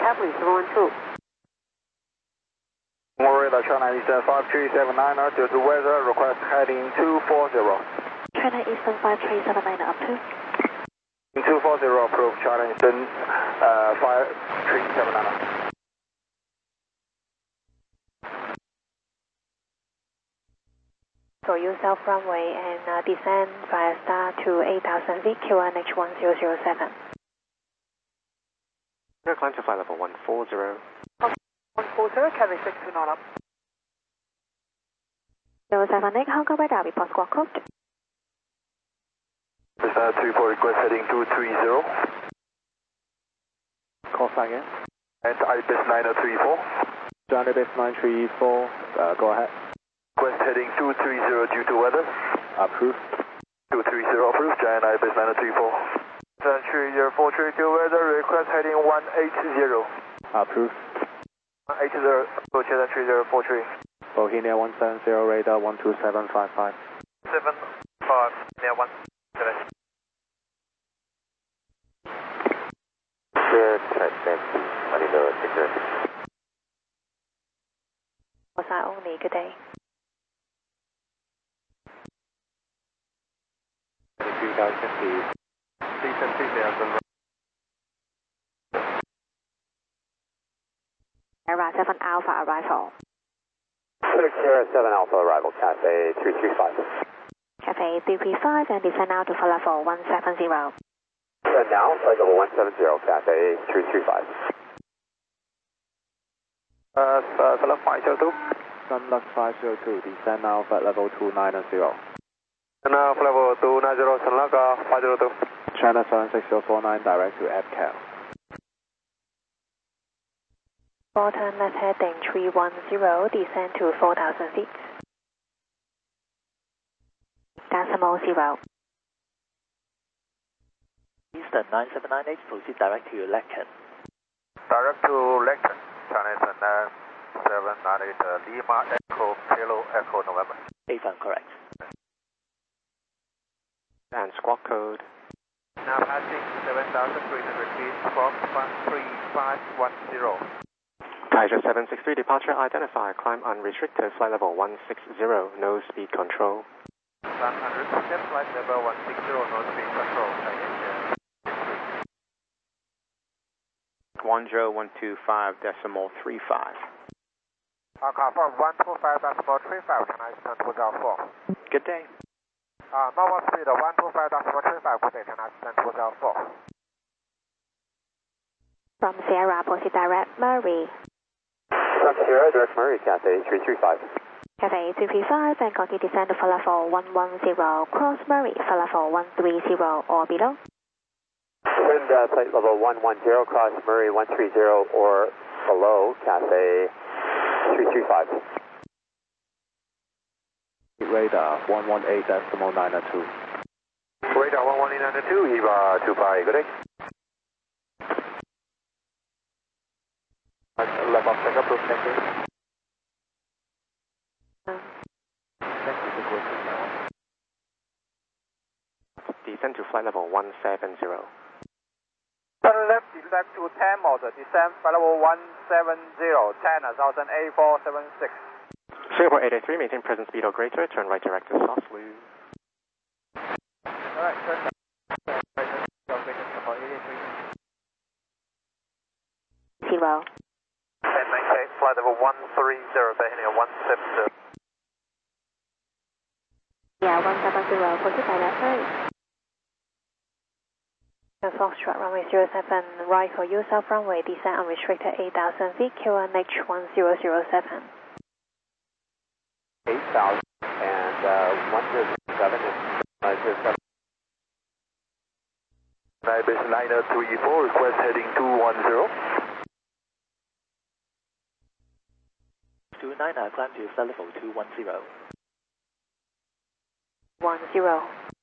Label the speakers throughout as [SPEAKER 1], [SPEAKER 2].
[SPEAKER 1] Capital 712.
[SPEAKER 2] Radar China Eastern 5379 due to weather, request heading 240.
[SPEAKER 1] China Eastern 5379 up to.
[SPEAKER 2] 240 approved, China Eastern 5379.
[SPEAKER 1] Soyuz South runway and descend via star to 8000 feet, QNH 1007.
[SPEAKER 3] Climb to flight level 140.
[SPEAKER 2] 140, Kevin 629 up.
[SPEAKER 1] 078, Hong Kong radar, report squawk code.
[SPEAKER 2] 34, request heading 230.
[SPEAKER 4] Call sign again.
[SPEAKER 2] And IBIS 934.
[SPEAKER 4] John IBIS 934, go ahead.
[SPEAKER 2] Request heading 230 due to weather.
[SPEAKER 4] Approved.
[SPEAKER 2] 230 approved, Giant IBIS 934. 3043 due weather, request heading 180.
[SPEAKER 4] Approved.
[SPEAKER 2] 180, approach 3043.
[SPEAKER 4] Bohemia 170, radar 12755.
[SPEAKER 2] 75, near 1.
[SPEAKER 3] Good, thank you. I need to take care.
[SPEAKER 1] Was that only? Good day.
[SPEAKER 4] 3050.
[SPEAKER 1] Sierra 7 Alpha arrival.
[SPEAKER 3] 607 Alpha arrival, Cafe 335.
[SPEAKER 1] Cafe 335 and descend now to flight level 170.
[SPEAKER 3] Descend now, flight level 170, Cafe 335.
[SPEAKER 2] Sunluck 502.
[SPEAKER 4] Sunluck 502, descend now, flight level 290.
[SPEAKER 2] And now flight level 290, Sunluck 502.
[SPEAKER 4] China 76049, direct to APCAL.
[SPEAKER 1] Bottom left heading 310, descend to 4000 feet. Decimal 0.
[SPEAKER 5] Eastern 9798, proceed direct to Lacan.
[SPEAKER 2] Direct to Lacan, China Eastern 9798, Lima Echo, Kilo Echo November.
[SPEAKER 5] AFAN correct.
[SPEAKER 3] And squawk code.
[SPEAKER 2] Now passing 7,300 feet, squawk 3510.
[SPEAKER 3] Kaiser 763, departure identified, climb unrestricted, flight level 160, no speed control.
[SPEAKER 2] 100%, flight level 160, no speed control.
[SPEAKER 6] 10125.35.
[SPEAKER 2] Confirm 125.35, China Eastern 204.
[SPEAKER 6] Good day.
[SPEAKER 2] Normal speed 125.35, good day, China Eastern 204.
[SPEAKER 1] From Sierra, proceed direct Murray.
[SPEAKER 3] From Sierra, direct Murray, Cafe 335.
[SPEAKER 1] Cafe 335 and continue descend to flight level 110, cross Murray, flight level 130 or below.
[SPEAKER 3] Descend flight level 110, cross Murray 130 or below, Cafe 335.
[SPEAKER 4] Radar 118.902.
[SPEAKER 2] Radar 118.902, EVA 2 pi, good day. Level of take approved, thank you.
[SPEAKER 3] Descend to flight level 170.
[SPEAKER 2] Turn left, descend to 10 motor, descend flight level 170, 10,000, A476.
[SPEAKER 3] Singapore 883, maintain present speed or greater, turn right direct to soft loop.
[SPEAKER 2] Alright, turn right direct to Singapore 883.
[SPEAKER 1] 0.
[SPEAKER 2] 10 maintain, flight level 130, Bahia 170.
[SPEAKER 1] Yeah, 170, proceed direct Murray. Foxtrot runway 07, right for you, south runway, descend unrestricted 8000 feet, QNH 1007.
[SPEAKER 3] 8,000 and 107 is 107.
[SPEAKER 2] IBIS 934, request heading 210.
[SPEAKER 5] 29, climb to flight level 210.
[SPEAKER 1] 10.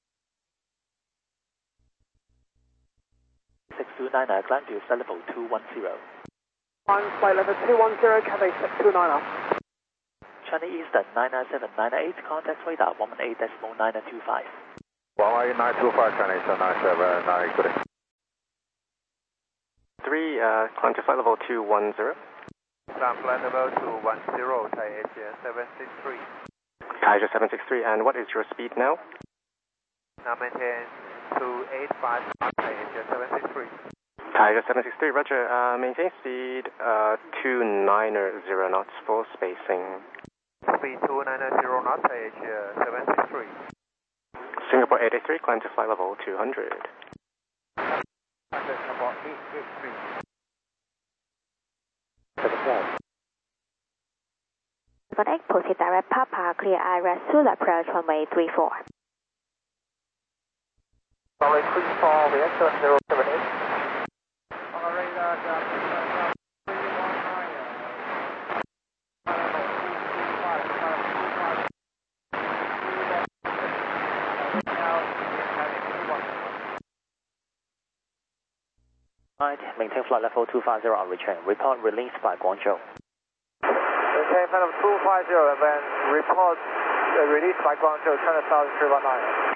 [SPEAKER 5] 629, climb to flight level 210.
[SPEAKER 2] On flight level 210, Cathay 629 up.
[SPEAKER 5] China Eastern 99798, contact radar 118.925.
[SPEAKER 2] 118.925, China Eastern 979, good day.
[SPEAKER 3] climb to flight level 210.
[SPEAKER 2] Climb flight level 210, Thai Asia 763.
[SPEAKER 3] Thai Asia 763, and what is your speed now?
[SPEAKER 2] Now maintain 285, Thai Asia 763.
[SPEAKER 3] Thai Asia 763, roger. Maintain speed 290 knots for spacing.
[SPEAKER 2] Speed 290 knots, Thai Asia 763.
[SPEAKER 3] Singapore 883, climb to flight level 200.
[SPEAKER 2] Singapore 883.
[SPEAKER 1] 78, proceed direct Papa, clear IRS, Zulu approach runway 34.
[SPEAKER 2] Runway 34, reaction 078. On the radar,
[SPEAKER 5] Maintain flight level 250 on return. Report released by Guangzhou.
[SPEAKER 2] Maintain flight level 250 and then report released by Guangzhou, China Southern 319.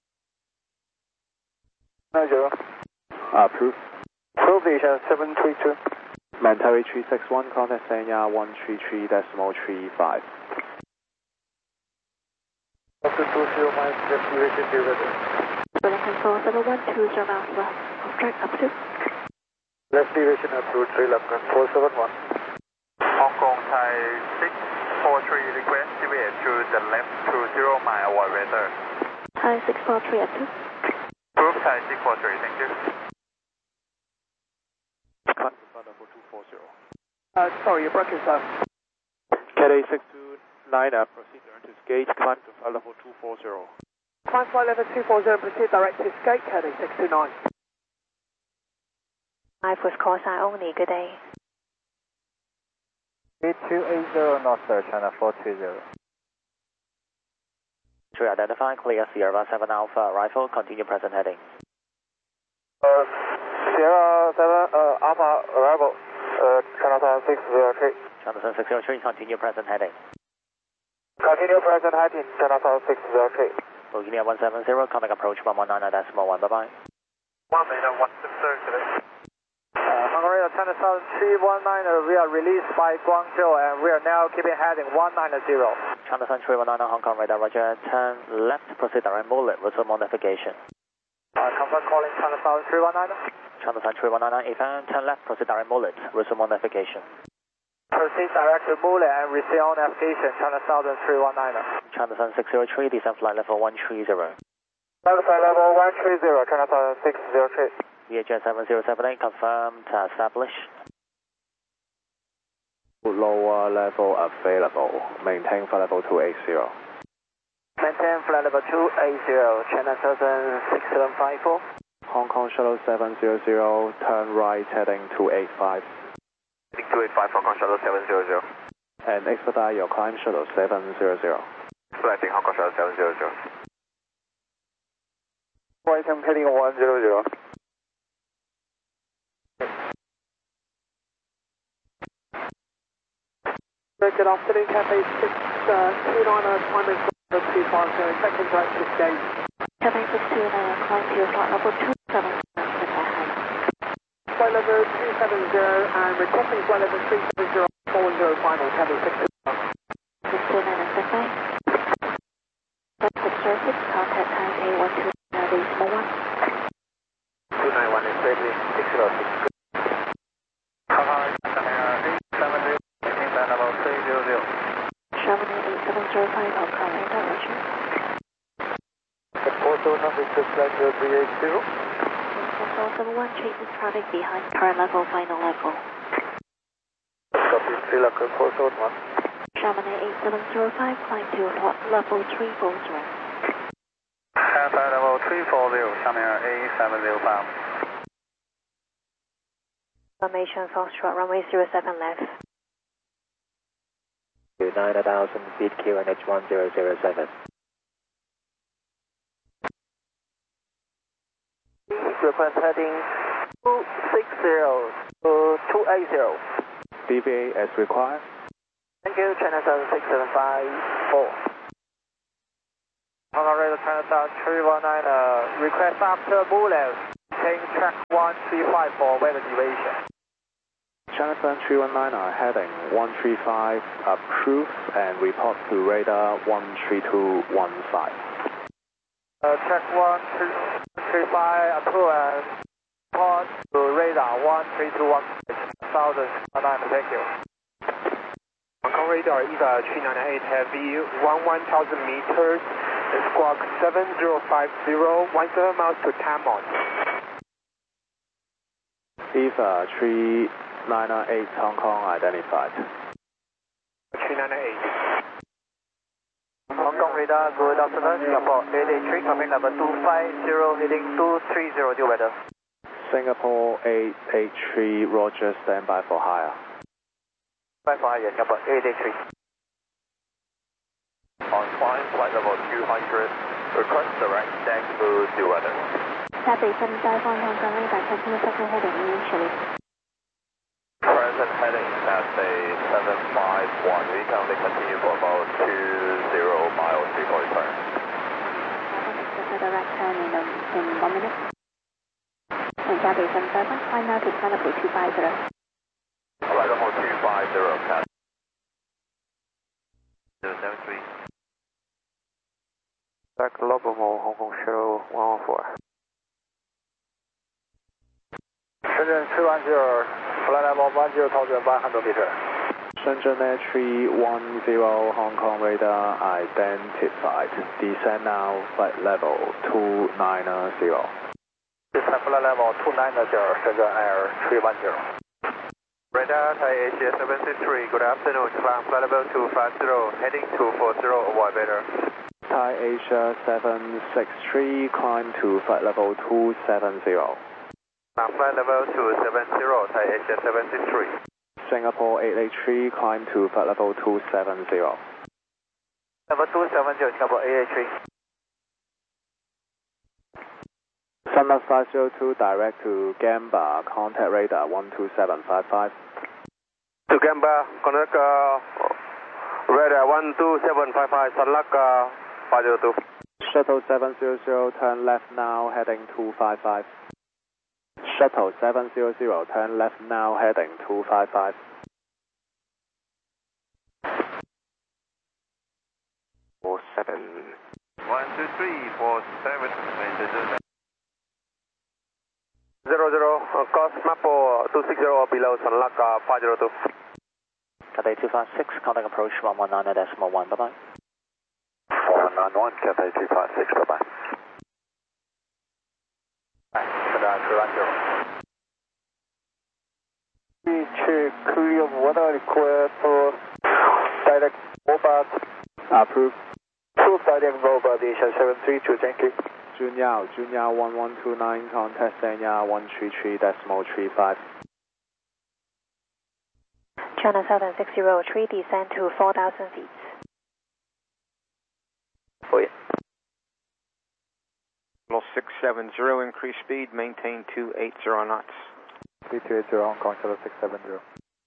[SPEAKER 4] 90. Approved.
[SPEAKER 2] Approved, Asia 732.
[SPEAKER 4] Mentary 361, contact Sanya 133.35.
[SPEAKER 2] After 20 miles, destination be ready.
[SPEAKER 1] Berlin control 7120 Alpha, off track up to.
[SPEAKER 2] Left deviation approved, 3 left gun 471. Hong Kong Thai 643, request deviate to the left 20 mile, avoid weather.
[SPEAKER 1] Thai 643 up to.
[SPEAKER 2] Approved, Thai 643, thank you.
[SPEAKER 4] Climb to flight level 240.
[SPEAKER 2] Sorry, you're broken, sir.
[SPEAKER 4] Cathay 629, proceed direct to gate, climb to flight level 240.
[SPEAKER 2] Climb flight level 240, proceed direct to escape, Cathay 629.
[SPEAKER 1] I was call sign only, good day.
[SPEAKER 2] 8280 North Star, China 420.
[SPEAKER 5] To identify, clear Sierra 7 Alpha, rifle, continue present heading.
[SPEAKER 2] Sierra 7 Alpha, arrival, China 603.
[SPEAKER 5] China 603, continue present heading.
[SPEAKER 2] Continue present heading, China 603.
[SPEAKER 5] Bulgaria 170, contact approach 119.1, bye-bye.
[SPEAKER 2] 1 minute, 160 today. Hungary, China Southern 319, we are released by Guangzhou and we are now keeping heading 190.
[SPEAKER 5] China Sun 319, Hong Kong radar, roger, turn left, proceed direct mullet, resume on navigation.
[SPEAKER 2] Confirm calling China Southern 319.
[SPEAKER 5] China Sun 319, FM, turn left, proceed direct mullet, resume on navigation.
[SPEAKER 2] Proceed direct to Mule and receive on navigation, China Southern 319.
[SPEAKER 5] China Sun 603, descend flight level 130.
[SPEAKER 2] Flight level 130, China Southern 603.
[SPEAKER 5] VHS 7078, confirmed, established.
[SPEAKER 4] Lower level available. Maintain flight level 280.
[SPEAKER 2] Maintain flight level 280, China Southern 6754.
[SPEAKER 4] Hong Kong Shuttle 700, turn right heading 285.
[SPEAKER 2] 285, Hong Kong Shuttle 700.
[SPEAKER 4] And expedite your climb Shuttle 700.
[SPEAKER 2] Expediting Hong Kong Shuttle 700. Welcome heading 100. Good afternoon, Cathay 629, primary flight level 250, second direct to escape.
[SPEAKER 1] Cathay 629, climb to flight level 270,
[SPEAKER 2] Flight level 270 and requesting flight level 370, 40 final, Cathay 629.
[SPEAKER 1] 629 and standby. Flight service, contact Taipei 129, decimal 1.
[SPEAKER 2] 291 is ready, 606.
[SPEAKER 1] Sherman 8705, Hong Kong radar, roger.
[SPEAKER 2] Control number is flight 0380.
[SPEAKER 1] Control 71, chases traffic behind current level, final level.
[SPEAKER 2] Copy, Sri Lanka, control 1.
[SPEAKER 1] Sherman 8705, climb to level 340.
[SPEAKER 2] Flight level 340, Sherman 8705.
[SPEAKER 1] Formation Foxtrot, runway 07 left.
[SPEAKER 5] 9000 feet QNH 1007.
[SPEAKER 2] Request heading 260 to 280.
[SPEAKER 4] DVA as required.
[SPEAKER 2] Thank you, China Southern 6754. Honolulu, China Southern 319, request after Mule, maintain track 135 for weather deviation.
[SPEAKER 4] Jonathan 319 heading 135 approved and report to radar 13215.
[SPEAKER 2] Track 135 approved and report to radar 13215. 1009, thank you.
[SPEAKER 6] Hong Kong radar EVA 398 heavy 1000 meters, squawk 7050, 17 miles to Tamon.
[SPEAKER 4] EVA 398 Hong Kong identified.
[SPEAKER 6] 398.
[SPEAKER 2] Hong Kong radar, good afternoon, Singapore 883, coming level 250, heading 230, due weather.
[SPEAKER 4] Singapore 883, Roger, standby for higher.
[SPEAKER 2] Standby for higher, Singapore 883.
[SPEAKER 7] On climb, flight level 200, request direct deck to due weather.
[SPEAKER 1] Taipei 75 on Hong Kong radar, continue second heading initially.
[SPEAKER 7] Present heading at a 751, we can continue for about 20 miles before return.
[SPEAKER 1] The direct turn in 1 minute. And Taipei 77, climb now to flight level 250.
[SPEAKER 7] Flight level 250, pass. 073.
[SPEAKER 2] Back Lobamo, Hong Kong Shuttle 114. Shenzhen 310, flight level 10,100 meters.
[SPEAKER 4] Shenzhen Air 310 Hong Kong radar identified. Descend now, flight level 290.
[SPEAKER 2] Descend flight level 290, Shenzhen Air 310.
[SPEAKER 7] Radar Thai Asia 763, good afternoon, climb flight level 250, heading 240, avoid better.
[SPEAKER 4] Thai Asia 763, climb to flight level 270.
[SPEAKER 7] Flight level 270, Thai Asia 763.
[SPEAKER 4] Singapore 883, climb to flight level 270.
[SPEAKER 2] Level 270, Singapore 883.
[SPEAKER 4] Sunlux 502, direct to Gamba, contact radar 12755.
[SPEAKER 2] To Gamba, contact radar 12755, Sunlux 502.
[SPEAKER 4] Shuttle 700, turn left now, heading 255. Shuttle 700, turn left now, heading 255.
[SPEAKER 3] Four seven.
[SPEAKER 7] 123, 47,
[SPEAKER 2] 00, course map 260 or below, Sunlux 502.
[SPEAKER 5] Cathay 256, contact approach 119.1, bye-bye.
[SPEAKER 2] 191, Cathay 256, bye-bye. Check clear of weather request for direct robot.
[SPEAKER 4] Approved.
[SPEAKER 2] Approved direct robot, Asia 732, thank you.
[SPEAKER 4] Junyao 1129, contact Sanya 133.35.
[SPEAKER 1] China Southern 603, descend to 4,000 feet.
[SPEAKER 2] Oh, yeah.
[SPEAKER 8] Loss 670, increase speed, maintain 280 knots.
[SPEAKER 2] 3280, Hong Kong, Shuttle 670.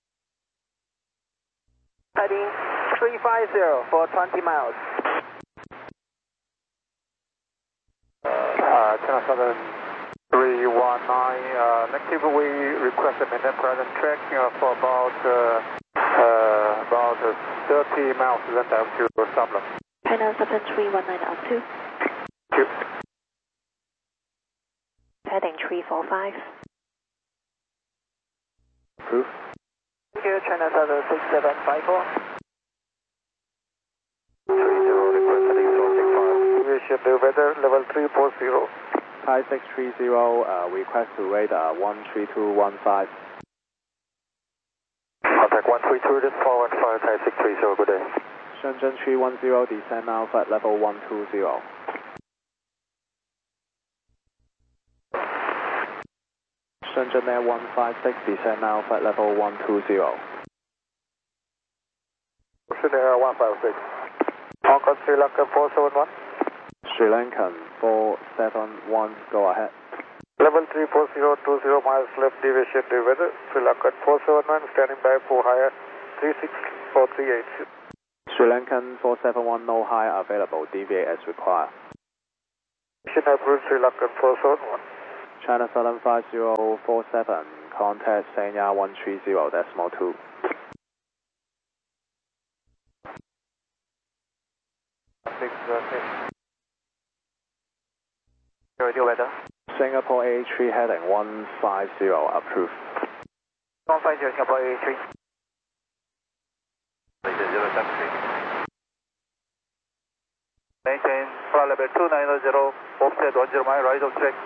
[SPEAKER 9] Heading 350 for 20 miles.
[SPEAKER 2] China Southern 319, negative, we request a maintain present track for about 30 miles, then down to Sunlux.
[SPEAKER 1] China Southern 319 up to.
[SPEAKER 2] Thank you.
[SPEAKER 1] Heading 345.
[SPEAKER 4] Approved.
[SPEAKER 9] Thank you, China Southern 6754.
[SPEAKER 2] 30, request heading 465. Aviation weather level 340.
[SPEAKER 4] Thai 630, request to radar 13215.
[SPEAKER 2] Contact 132, this forward fire Thai 630, good day.
[SPEAKER 4] Shenzhen 310, descend now, flight level 120. Shenzhen Air 156, descend now, flight level 120.
[SPEAKER 2] Shenzhen Air 156. Hong Kong, Sri Lanka 471.
[SPEAKER 4] Sri Lankan 471, go ahead.
[SPEAKER 2] Level 340, 20 miles left deviation to weather. Sri Lanka 471, standing by for higher 36438.
[SPEAKER 4] Sri Lankan 471, no higher available, deviate as required.
[SPEAKER 2] Mission approved, Sri Lankan 471.
[SPEAKER 4] China Southern 5047, contact Sanya 130.2.
[SPEAKER 5] weather.
[SPEAKER 4] Singapore A3 heading 150, approved.
[SPEAKER 9] 150 Singapore A3.
[SPEAKER 2] Maintain flight level 290, offset 10 mile, right of track.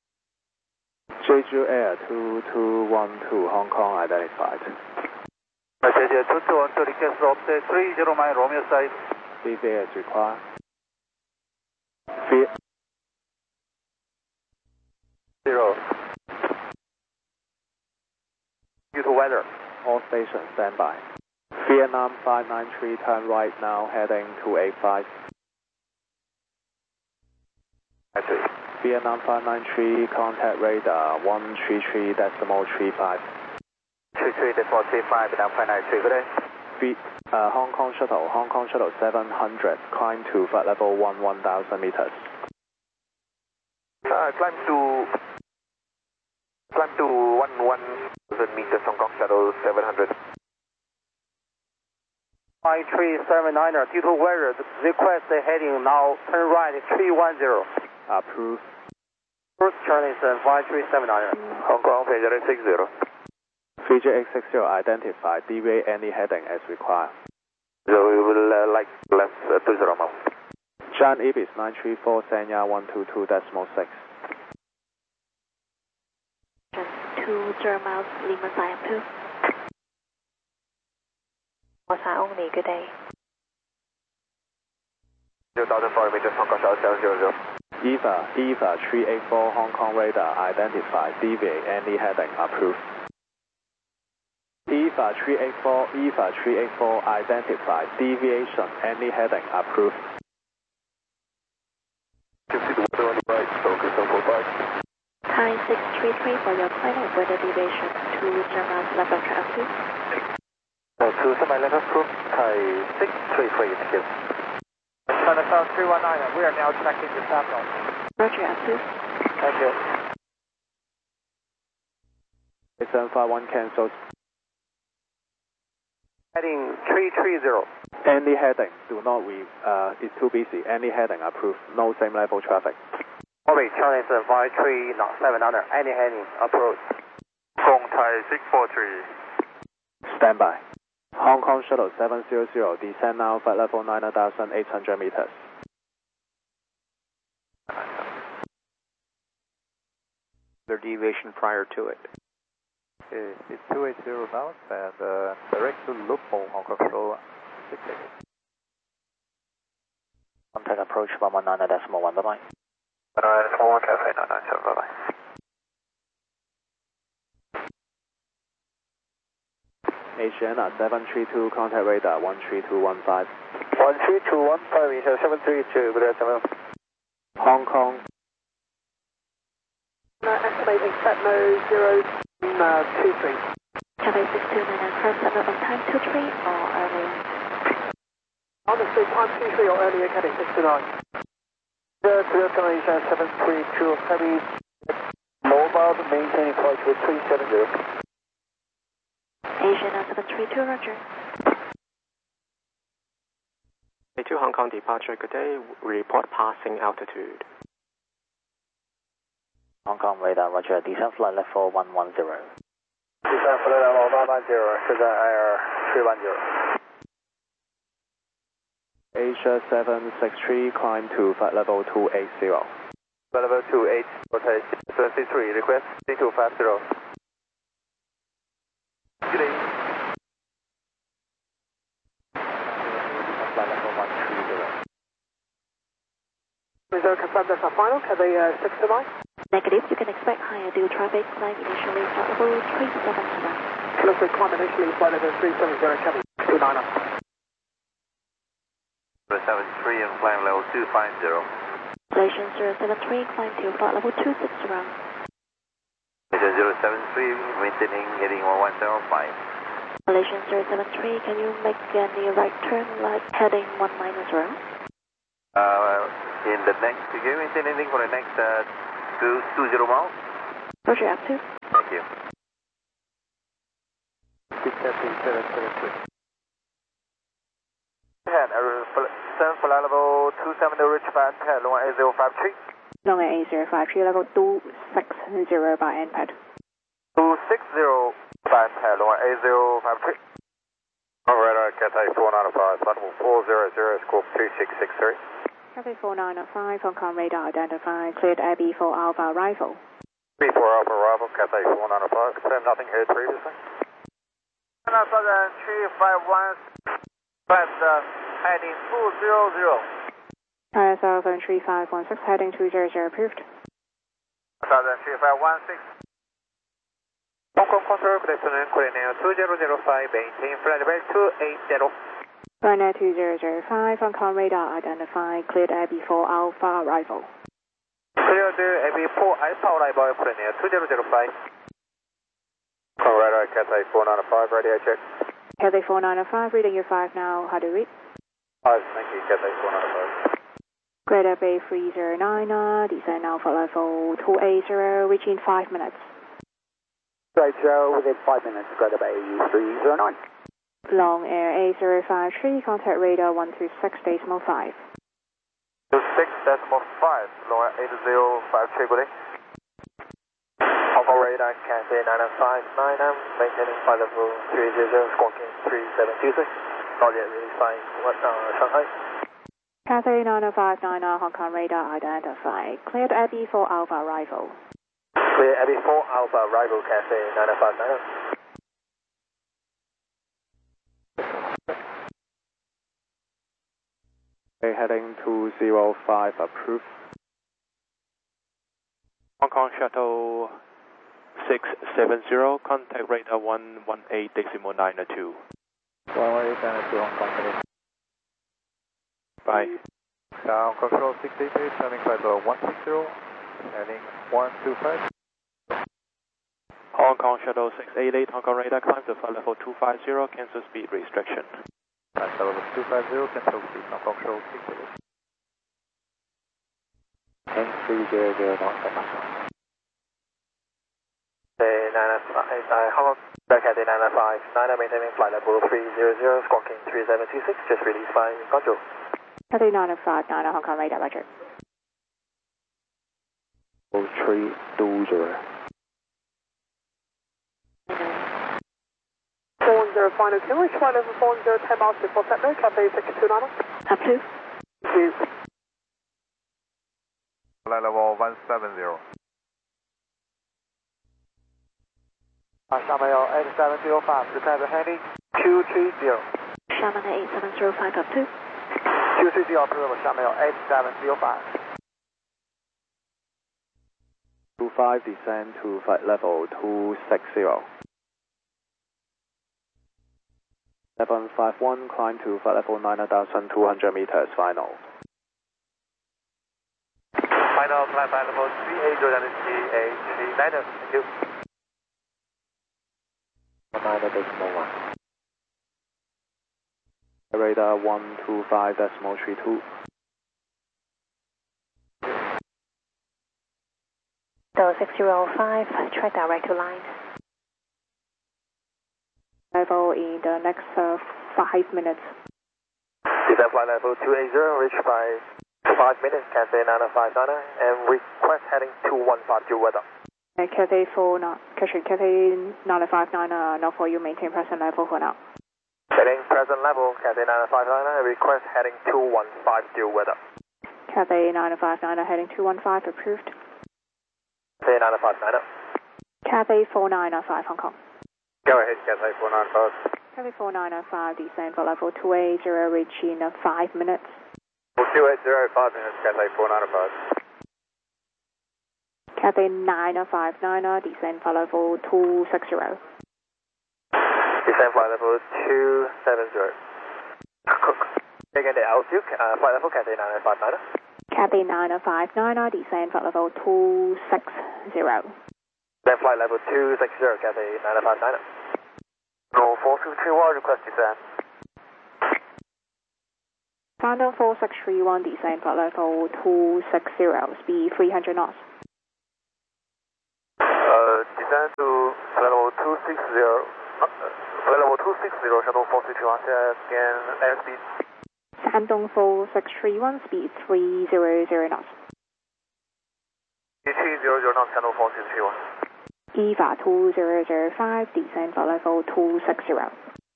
[SPEAKER 4] Jeju Air 2212, Hong Kong identified.
[SPEAKER 2] Jeju 2212, request offset 30 mile, Romeo side.
[SPEAKER 4] DVA is required.
[SPEAKER 2] Zero. Due to weather.
[SPEAKER 4] All stations standby. Vietnam 593, turn right now, heading 285. Vietnam 593, contact radar 133.35.
[SPEAKER 2] 33.35, Vietnam 593, good day.
[SPEAKER 4] Hong Kong Shuttle 700, climb to flight level 1,000 meters.
[SPEAKER 2] Climb to 1,000 meters, Hong Kong Shuttle 700.
[SPEAKER 9] 5379er, due to weather, request the heading now, turn right 310.
[SPEAKER 4] Approved.
[SPEAKER 9] First Charlie 5379er.
[SPEAKER 2] Hong Kong Fiji 60.
[SPEAKER 4] Fiji 860 identified, deviate any heading as required.
[SPEAKER 2] So we will like left 20 miles.
[SPEAKER 4] Jan Ibis 934, Sanya 122.6.
[SPEAKER 1] 20 miles, Lima Siam 2. 1 only, good day.
[SPEAKER 2] 2,400 meters, Hong Kong Shuttle 700.
[SPEAKER 4] EVA 384, Hong Kong radar identified, deviate any heading, approved. EVA 384 identified, deviation any heading, approved.
[SPEAKER 1] Thai 633 for your final weather deviation, 2 miles left of track approved.
[SPEAKER 5] 2 semi-left approved, Thai 633, thank you.
[SPEAKER 9] China South 319er, we are now tracking the terminal.
[SPEAKER 1] Roger, approved.
[SPEAKER 9] Thank you.
[SPEAKER 4] 8751 cancels.
[SPEAKER 9] Heading 330.
[SPEAKER 4] Any heading, do not it's too busy. Any heading approved, no same level traffic.
[SPEAKER 9] Orbit Charlie 5379er, any heading approved.
[SPEAKER 2] Gong Thai 643.
[SPEAKER 4] Standby. Hong Kong Shuttle 700, descend now, flight level 9,800 meters.
[SPEAKER 8] Their deviation prior to it.
[SPEAKER 2] It's 280 now and direct to Lupo, Hong Kong Shuttle 680.
[SPEAKER 5] Contact approach 119.1, bye-bye.
[SPEAKER 2] 119.1, Cafe 997, bye-bye.
[SPEAKER 4] Asiana 732, contact radar 13215.
[SPEAKER 9] 13215 meters, 732, good afternoon.
[SPEAKER 4] Hong Kong.
[SPEAKER 9] Estimating set no 023.
[SPEAKER 1] Cathay 629 first set on time 23 or earlier?
[SPEAKER 9] Honestly, time 23 or earlier, heading 69. Destination 732, heavy mobile, maintaining flight with 370.
[SPEAKER 1] Asiana 732, roger.
[SPEAKER 3] A2 Hong Kong departure, good day. Report passing altitude.
[SPEAKER 5] Hong Kong radar, roger. Descent flight level 110.
[SPEAKER 9] Descent flight level 110, present air 310.
[SPEAKER 4] Asia 763, climb to flight level 280.
[SPEAKER 2] Flight level 28, rotate 23, request 3250. Good day.
[SPEAKER 4] Flight level 130.
[SPEAKER 9] Reserve confirmed that's our final, Cathay 629.
[SPEAKER 1] Negative, you can expect higher due traffic, climb initially flight level 370.
[SPEAKER 9] Close climb initially, flight level 370, Cathay 29er.
[SPEAKER 2] 73 and climb level 250.
[SPEAKER 1] Malaysian 073, climb to flight level 260.
[SPEAKER 2] Malaysian 073, maintaining heading 1105.
[SPEAKER 1] Malaysian 073, can you make any right turn like heading 190?
[SPEAKER 2] In the next, can you maintain anything for the next 20 miles?
[SPEAKER 1] Roger, up to.
[SPEAKER 7] Thank you.
[SPEAKER 2] Cathay 773.
[SPEAKER 7] Ten, flight level 270, reach by NPAD, long 8053.
[SPEAKER 1] Long 8053, level 260 by NPAD.
[SPEAKER 7] 260 by NPAD, long 8053.
[SPEAKER 2] Alright, Cathay 495, level 400, squawk 2663.
[SPEAKER 1] Cathay 495, Hong Kong radar identified, cleared Abbey for Alpha arrival.
[SPEAKER 2] 34 Alpha arrival, Cathay 495, confirm nothing heard previously.
[SPEAKER 7] Southern 351, heading 200.
[SPEAKER 1] Southern 3516, heading 200, approved.
[SPEAKER 7] Southern 3516.
[SPEAKER 6] Hong Kong control, good afternoon, Coordinator 2005, maintain flight level 280.
[SPEAKER 1] Ryanair 2005, Hong Kong radar identified, cleared Abbey for Alpha arrival.
[SPEAKER 6] Cleared Abbey for Alpha arrival, Coordinator 2005.
[SPEAKER 2] Colorado, Cathay 495, radio check.
[SPEAKER 1] Cathay 495, reading you 5 now, how do you read?
[SPEAKER 2] 5, thank you, Cathay 495.
[SPEAKER 1] Greater Bay 309, descend now for level 280, reaching 5 minutes.
[SPEAKER 9] 280 within 5 minutes, Greater Bay 309.
[SPEAKER 1] Long Air 8053, contact radar 126.5.
[SPEAKER 7] 26.5, long 8053, good day. Hong Kong radar, Cathay 959, maintaining flight level 300, squawking 3726. Not yet really flying, Shanghai.
[SPEAKER 1] Cathay 959, Hong Kong radar identified, cleared Abbey for Alpha arrival.
[SPEAKER 7] Clear Abbey 4 Alpha arrival, Cathay 959.
[SPEAKER 4] Okay, heading 205, approved.
[SPEAKER 8] Hong Kong Shuttle 670, contact radar 118.902.
[SPEAKER 2] 118.902, Hong Kong, heading.
[SPEAKER 8] Bye.
[SPEAKER 2] Ground control 682, turning flight level 160, heading 125.
[SPEAKER 8] Hong Kong Shuttle 688, Hong Kong radar, climb to flight level 250, cancel speed restriction.
[SPEAKER 2] Flight level 250, cancel speed, Hong Kong control 688.
[SPEAKER 5] 300 knots.
[SPEAKER 7] Hong Kong, Cathay 995, 9 maintaining flight level 300, squawking 3726, just release by control.
[SPEAKER 1] Cathay 959, Hong Kong radar, roger.
[SPEAKER 4] 320.
[SPEAKER 6] 40 final two, reach flight level 40, 10 miles before setback, Cathay 629.
[SPEAKER 1] Up to.
[SPEAKER 6] Thank you.
[SPEAKER 2] Flight level 170.
[SPEAKER 9] Shanghai 8705, prepare the heading 230.
[SPEAKER 1] Shanghai 8705, up to.
[SPEAKER 9] 230, approval, Shanghai 8705.
[SPEAKER 4] 25, descend to flight level 260. 751, climb to flight level 9,200 meters, final.
[SPEAKER 7] Final flight level 38 thank you.
[SPEAKER 5] 9.1.
[SPEAKER 4] Radar 125.32.
[SPEAKER 1] So 6005, track direct to line. Level in the next 5 minutes.
[SPEAKER 7] Descend flight level 280, reach by 5 minutes, Cathay 959, and request heading 215 due weather.
[SPEAKER 1] Cathay 959, now for you maintain present level for now.
[SPEAKER 7] Heading present level, Cathay 959, request heading 215 due weather.
[SPEAKER 1] Cathay 959, heading 215, approved.
[SPEAKER 7] Cathay 959.
[SPEAKER 1] Cathay 4905, Hong Kong.
[SPEAKER 2] Go ahead, Cathay 495.
[SPEAKER 1] Cathay 4905, descend for level 280, reach in 5 minutes.
[SPEAKER 2] 280, 5 minutes, Cathay 495.
[SPEAKER 1] Cathay 959, descend for level 260.
[SPEAKER 7] Descend flight level 270. Again, the altitude, flight level Cathay 959.
[SPEAKER 1] Cathay 959, descend for level 260.
[SPEAKER 7] Then flight level 260, Cathay 959. No 4631, request descend.
[SPEAKER 1] Final 4631, descend for level 260, speed 300 knots.
[SPEAKER 7] descend to flight level 260, flight level 260, shuttle 431, again, airspeed.
[SPEAKER 1] Shandong 4631, speed 300 knots.
[SPEAKER 7] 300 knots, channel 4631.
[SPEAKER 1] EVA 2005, descend flight level 260.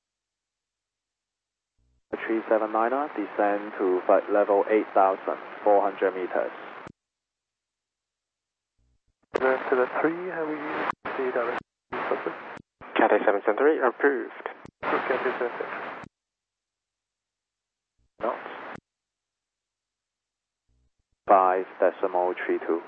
[SPEAKER 4] 379er, descend to flight level 8,400 meters.
[SPEAKER 2] To the 3, have we used the direction?
[SPEAKER 3] Cathay 773 approved.
[SPEAKER 2] Cathay 773.
[SPEAKER 4] Knots. 5.32.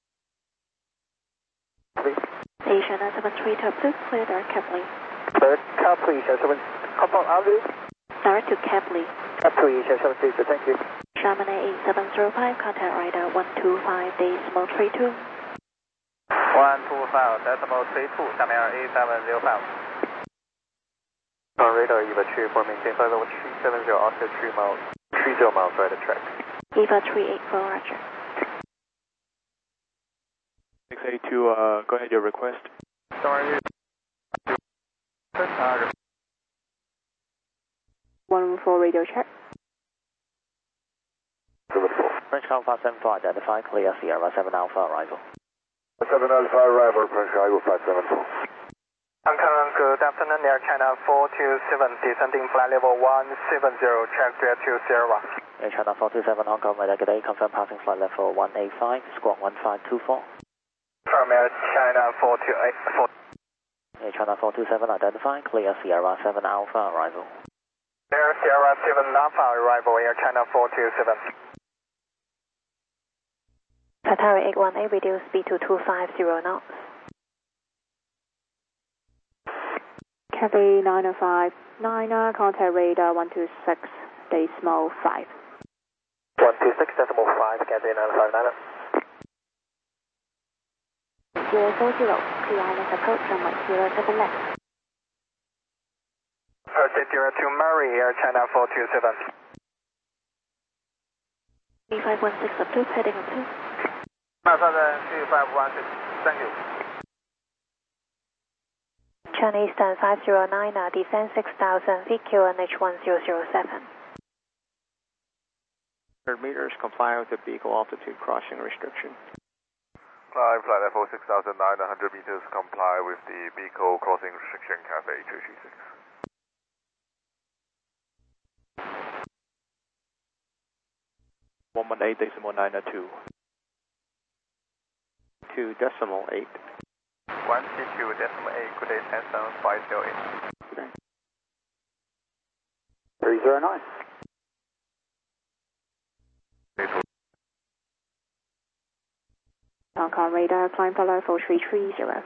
[SPEAKER 1] Station 732 approved, clear direct Capley.
[SPEAKER 9] Direct Capley, 7, compound Avenue.
[SPEAKER 1] Direct to Capley.
[SPEAKER 9] Capley, 732, thank you.
[SPEAKER 1] Chamonix 8705, contact radar 125.32.
[SPEAKER 5] 125.32,下面 A705.
[SPEAKER 7] On radar, EVA 384, maintain flight level 370, offset 30 miles right of track.
[SPEAKER 1] EVA 384, roger.
[SPEAKER 8] 682, go ahead, your request.
[SPEAKER 7] Sorry.
[SPEAKER 1] 14 radio check.
[SPEAKER 5] French Alpha 74, identify, clear Sierra 7 Alpha arrival.
[SPEAKER 7] 7 Alpha arrival, French Cargo 574.
[SPEAKER 5] Hong Kong, good afternoon, Air China 427, descending flight level 170, check jet to Sierra. Air China 427, Hong Kong, good day, confirm passing flight level 185, squawk 1524.
[SPEAKER 7] From Air China 428.
[SPEAKER 5] Air China 427, identify, clear Sierra 7 Alpha arrival.
[SPEAKER 7] Air Sierra 7 Alpha arrival, Air China 427.
[SPEAKER 1] Qatari 818, reduce speed to 250 knots. Cathay 905, 9er, contact radar 126.5.
[SPEAKER 7] 126.5, Cathay 959.
[SPEAKER 1] 040, clear island approach, runway 07 left.
[SPEAKER 7] Zero to Murray, Air China 427.
[SPEAKER 1] 3516 approved, heading approved.
[SPEAKER 7] 3516, thank you.
[SPEAKER 1] China Eastern 509, descend 6,000 feet, QNH 1007.
[SPEAKER 3] 100 meters, comply with the Beagle altitude crossing restriction.
[SPEAKER 2] Climb flight level 6,900 meters, comply with the Beagle crossing restriction, Cathay 236.
[SPEAKER 8] One 8.902.
[SPEAKER 3] 2.8.
[SPEAKER 7] 122.8, good day, 10508.
[SPEAKER 9] 309.
[SPEAKER 1] Hong Kong radar, climb flight level 330.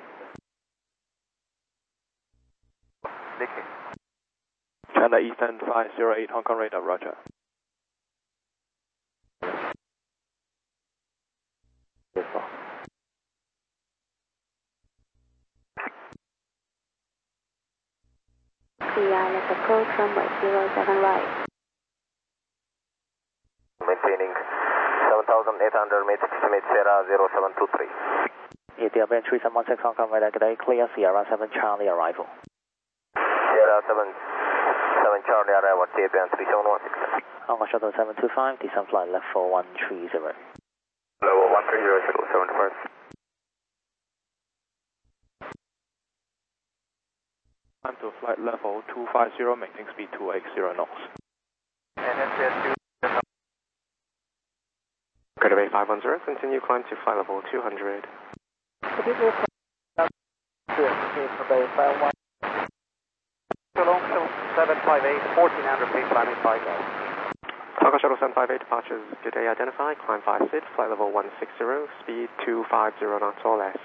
[SPEAKER 7] Nicky.
[SPEAKER 8] China Eastern 508, Hong Kong radar, roger.
[SPEAKER 1] Clear, let's approach runway 07 right.
[SPEAKER 7] Maintaining 7,800 meters, estimate Sierra 0723.
[SPEAKER 5] Ethiopian 3716, Hong Kong radar, good day, clear Sierra 7 Charlie arrival.
[SPEAKER 7] Sierra 7 Charlie arrival, Ethiopian 3716.
[SPEAKER 5] Hong Kong shuttle 725, descend flight left for 130.
[SPEAKER 7] Level 130, shuttle 725.
[SPEAKER 8] Climb to flight level 250, maintain speed 280 knots.
[SPEAKER 3] Cathay 510, continue climb to flight level 200.
[SPEAKER 9] Long shuttle 758, 1400 feet, climbing 5 guys.
[SPEAKER 3] Cargo Shuttle 758 departures, good day identified, climb 5 SID, flight level 160, speed 250 knots or less.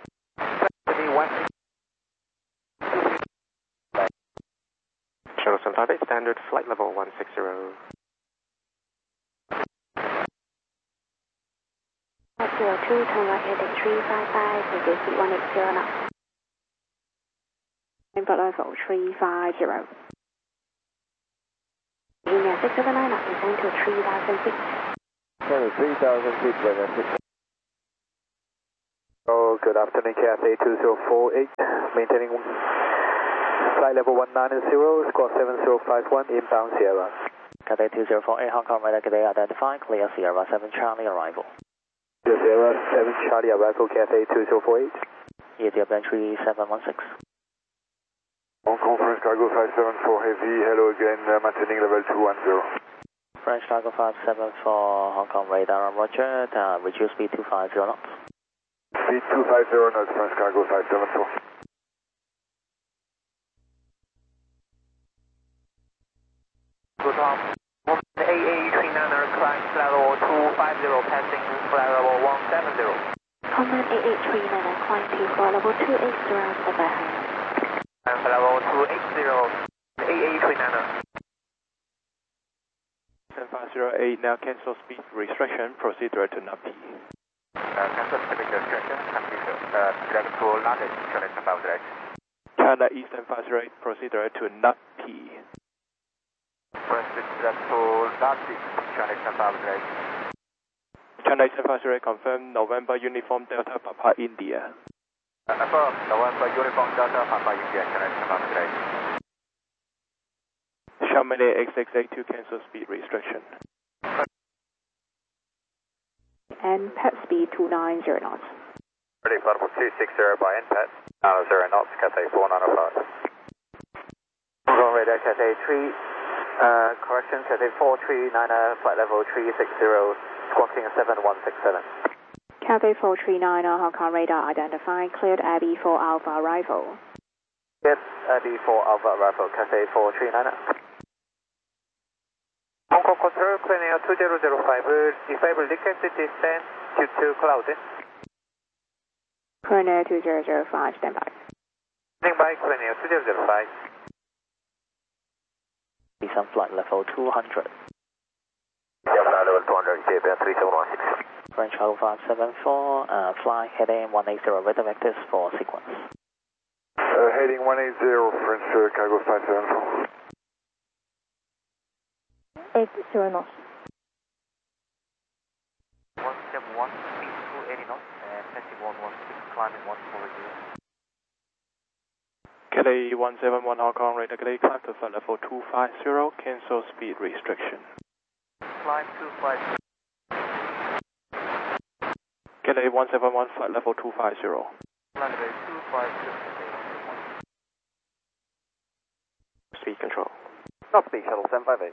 [SPEAKER 3] Shuttle 758, standard, flight level 160.
[SPEAKER 1] 502, turn right heading 355, reduce speed 180 knots. Flight level 350. India 679 knots, descend to 3,000 feet.
[SPEAKER 9] 3,000 feet, weather 6.
[SPEAKER 7] OK,
[SPEAKER 2] good afternoon, Cathay 2048, maintaining flight level 190, squawk 7051, inbound Sierra.
[SPEAKER 5] Cathay 2048, Hong Kong radar, good day, identify, clear Sierra 7 Charlie arrival.
[SPEAKER 2] Sierra 7 Charlie arrival, Cathay 2048.
[SPEAKER 5] Ethiopian 3716.
[SPEAKER 2] Hong Kong French Cargo 574 Heavy, hello again, maintaining level 210.
[SPEAKER 5] French Cargo 574, Hong Kong radar, roger, reduce speed 250 knots.
[SPEAKER 2] Speed 250 knots, French Cargo 574.
[SPEAKER 7] Good Tom. AA39er, climb level 250, passing flight level 170.
[SPEAKER 1] Command 8839, climb to flight level 280 overhead.
[SPEAKER 7] And level 280, AA39er.
[SPEAKER 8] 7508, now cancel speed restriction, proceed direct to NAP.
[SPEAKER 7] Cancel speed restriction, direct to London, connection about direct.
[SPEAKER 8] Canada Eastern 508, proceed direct to NAP.
[SPEAKER 7] Proceed direct to London, connection about direct.
[SPEAKER 8] Canada Eastern 508, confirm November Uniform Delta Papa India.
[SPEAKER 7] Affirm, November Uniform Delta Papa India, connection about direct.
[SPEAKER 8] Chamonix X682, cancel speed restriction.
[SPEAKER 1] And pet speed 290 knots.
[SPEAKER 2] Ready, flight level 260 by NPAT, 0 knots, Cathay 4905.
[SPEAKER 5] Hong Kong radar, Cathay 3, correction, Cathay 439, flight level 360, squawking 7167.
[SPEAKER 1] Cathay 439, Hong Kong radar identified, cleared Abbey 4 Alpha arrival.
[SPEAKER 5] Yes, Abbey 4 Alpha arrival, Cathay 439.
[SPEAKER 7] Hong Kong control, Clear 2005, disable detected descent due to cloud.
[SPEAKER 1] Corner 2005, standby.
[SPEAKER 7] Standing by, Clear 2005.
[SPEAKER 5] Descent flight level 200.
[SPEAKER 2] Level 200, Ethiopian 3716.
[SPEAKER 5] French Cargo 574, fly heading 180, weather vectors for sequence.
[SPEAKER 2] Heading 180, French Cargo 574.
[SPEAKER 1] 80 knots.
[SPEAKER 5] 171, speed 280 knots, and passing 116, climbing 140.
[SPEAKER 8] Cathay 171 Hong Kong radar, Cathay climb to flight level 250, cancel speed restriction.
[SPEAKER 5] Climb 250.
[SPEAKER 8] Cathay 171 flight level 250.
[SPEAKER 5] Flight level 250.
[SPEAKER 8] Speed control.
[SPEAKER 4] Not speed shuttle 758.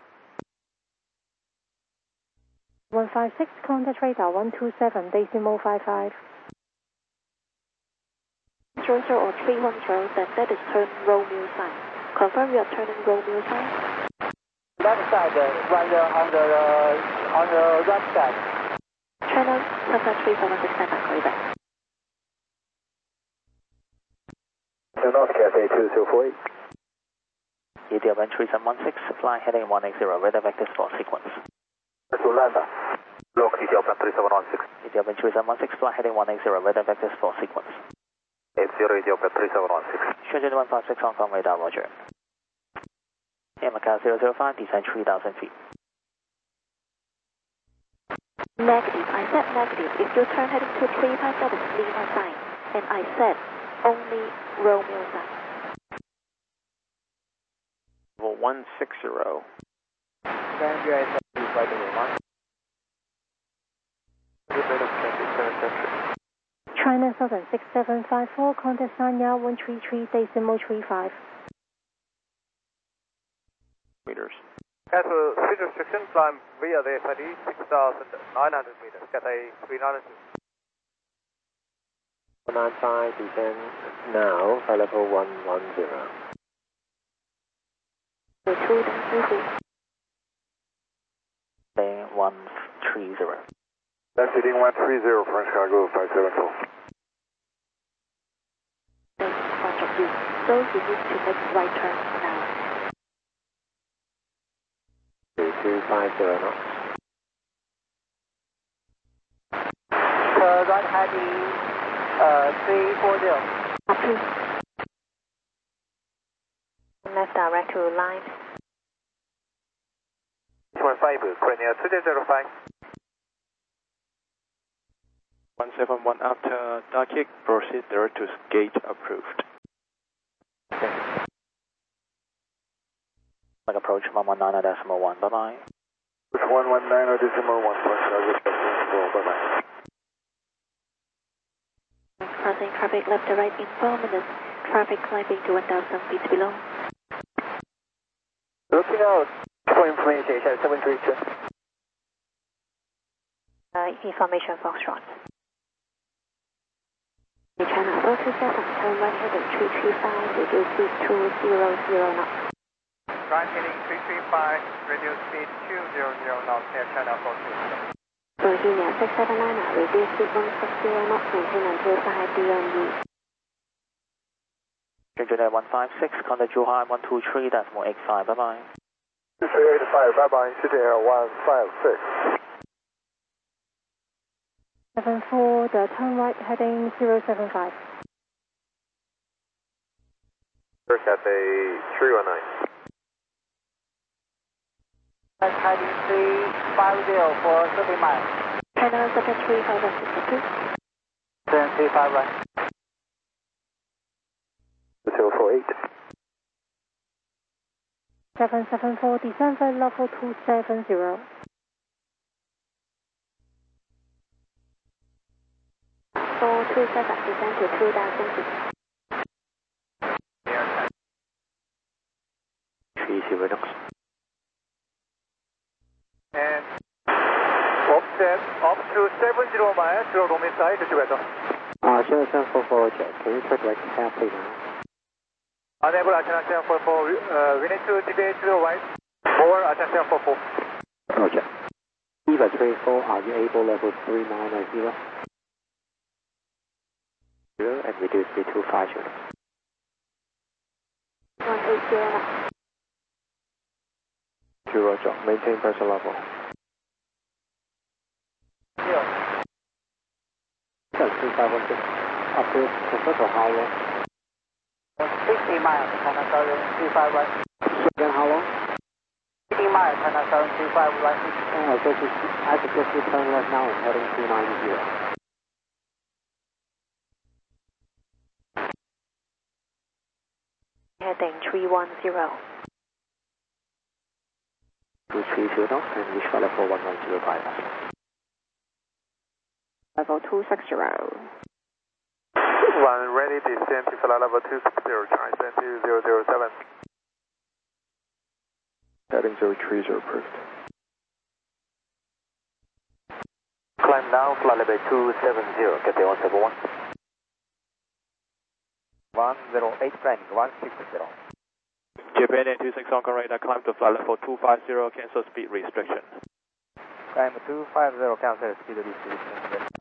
[SPEAKER 1] 156, contact radar 127, decimal 55. Jojo or 310, then that is turn Romeo sign. Confirm you are turning Romeo sign.
[SPEAKER 9] Left side, on the right side.
[SPEAKER 1] China Delta 376, standby, call you back.
[SPEAKER 2] North Cathay 2048.
[SPEAKER 5] Ethiopian 3716, fly heading 180, weather vectors for sequence.
[SPEAKER 2] Sulanda. Lock Ethiopian 3716.
[SPEAKER 5] Ethiopian 3716, fly heading 180, weather vectors for sequence.
[SPEAKER 2] 80 Ethiopian 3716.
[SPEAKER 5] Shenzhen 156 Hong Kong radar, roger. Macau 005, descend 3,000 feet.
[SPEAKER 1] Negative, I said negative. If you turn heading to 35, that is Lima sign. And I said only Romeo sign.
[SPEAKER 3] Level 160.
[SPEAKER 1] China Southern 6754, contact Sanya 133, decimal 35.
[SPEAKER 3] Meters.
[SPEAKER 6] Cancel speed restriction, climb via the FID 6,900 meters, Cathay 392.
[SPEAKER 3] 195, descend now, flight level 110.
[SPEAKER 5] 130.
[SPEAKER 2] That's heading 130, French Cargo 574.
[SPEAKER 1] In front of you, so you need to make right turn now.
[SPEAKER 3] 2250 knots.
[SPEAKER 9] Right heading 340.
[SPEAKER 1] Copy. Left direct to line.
[SPEAKER 6] 215, Clear 2005.
[SPEAKER 8] 171 after Darkick, proceed there to gate approved.
[SPEAKER 5] Approach 119.1, bye-bye.
[SPEAKER 2] 119.1, bye-bye.
[SPEAKER 1] Crossing traffic left to right in 4 minutes. Traffic climbing to 1,000 feet below.
[SPEAKER 5] Looking out for information, 732.
[SPEAKER 1] Information Foxtrot. China 427, turn right heading 335, reduce speed 200 knots.
[SPEAKER 2] Right heading 335, reduce speed 200 knots, Air China 427.
[SPEAKER 1] Virginia 679, reduce speed 160 knots, maintain until 5 DME.
[SPEAKER 5] Virginia 156, contact Zhuhai 123.85, bye-bye.
[SPEAKER 2] 2385, bye-bye, City Air 156.
[SPEAKER 1] 74, the turn right heading 075.
[SPEAKER 2] Cathay 319.
[SPEAKER 9] Heading 350 for 30 miles.
[SPEAKER 1] China Sector 3562.
[SPEAKER 9] 351.
[SPEAKER 2] 048.
[SPEAKER 1] 774, descend flight level 270. 427, descend to 2,000 feet.
[SPEAKER 5] 30 knots.
[SPEAKER 2] And offset up to 70 miles to Roman side, is weather.
[SPEAKER 4] 744 jet, can you check like carefully now?
[SPEAKER 2] Unable attention 744, we need to debate to the right. More attention 744.
[SPEAKER 4] Roger. Eva 34, are you able level 3990? And reduce speed to 50.
[SPEAKER 1] 180 knots.
[SPEAKER 4] Roger, maintain pressure level.
[SPEAKER 2] Yeah.
[SPEAKER 4] 3516, up to for how long?
[SPEAKER 9] 60 miles, China Southern 351.
[SPEAKER 4] Again, how long?
[SPEAKER 9] 60 miles, China Southern 351.
[SPEAKER 4] I suggest you turn right now and heading 290.
[SPEAKER 1] Heading 310.
[SPEAKER 4] 230 knots and reach flight level 1105.
[SPEAKER 1] Level 260.
[SPEAKER 2] One ready, descend to flight level 260, try descend to 007.
[SPEAKER 4] Heading 030 approved.
[SPEAKER 5] Climb now, flight level 270, Cathay 171.
[SPEAKER 9] 108 climbing, 160.
[SPEAKER 8] Japan 826 Hong Kong radar, climb to flight level 250, cancel speed restriction.
[SPEAKER 9] Climb 250, cancel speed restriction,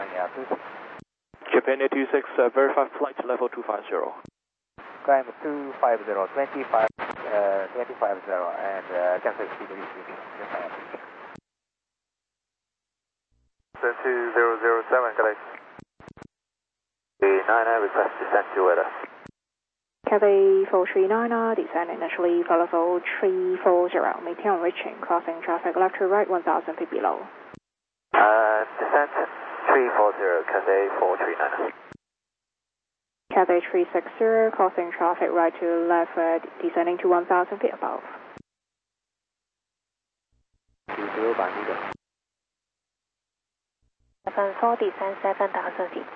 [SPEAKER 8] Japan 826, verify flight level 250.
[SPEAKER 9] Climb 250, 25, 250, and cancel speed restriction.
[SPEAKER 2] Descend to 007, correct.
[SPEAKER 5] 39, request descent to weather.
[SPEAKER 1] Cathay 439, descend initially for level 340, maintain reaching, crossing traffic left to right 1,000 feet below.
[SPEAKER 5] Descent 340, Cathay 439.
[SPEAKER 1] Cathay 360, crossing traffic right to left, descending to 1,000 feet above.
[SPEAKER 4] 20 by meter.
[SPEAKER 1] 74, descend 7,000 feet.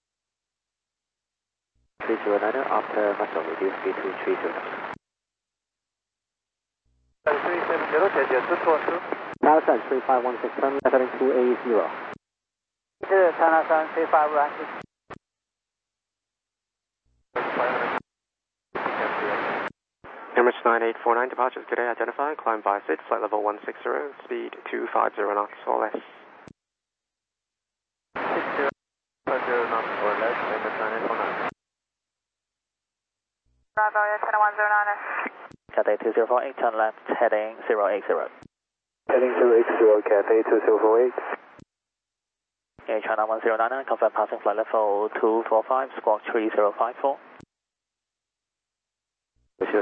[SPEAKER 4] 309 after muscle, reduce speed to 30 knots.
[SPEAKER 2] 370, Jeju 212.
[SPEAKER 4] Thailand 3516, turn left heading 280.
[SPEAKER 9] This is China Southern 351.
[SPEAKER 3] Emirates 9849, departures today identified, climb by SID, flight level 160, speed 250 knots or less.
[SPEAKER 2] 60, 50 knots or less, Emirates 9849.
[SPEAKER 1] Bravo, China 109.
[SPEAKER 5] Cathay 2048, turn left, heading 080.
[SPEAKER 2] Heading 080, Cathay 2048.
[SPEAKER 5] Air China 1099, confirm passing flight level 245, squawk 3054.
[SPEAKER 4] Sure.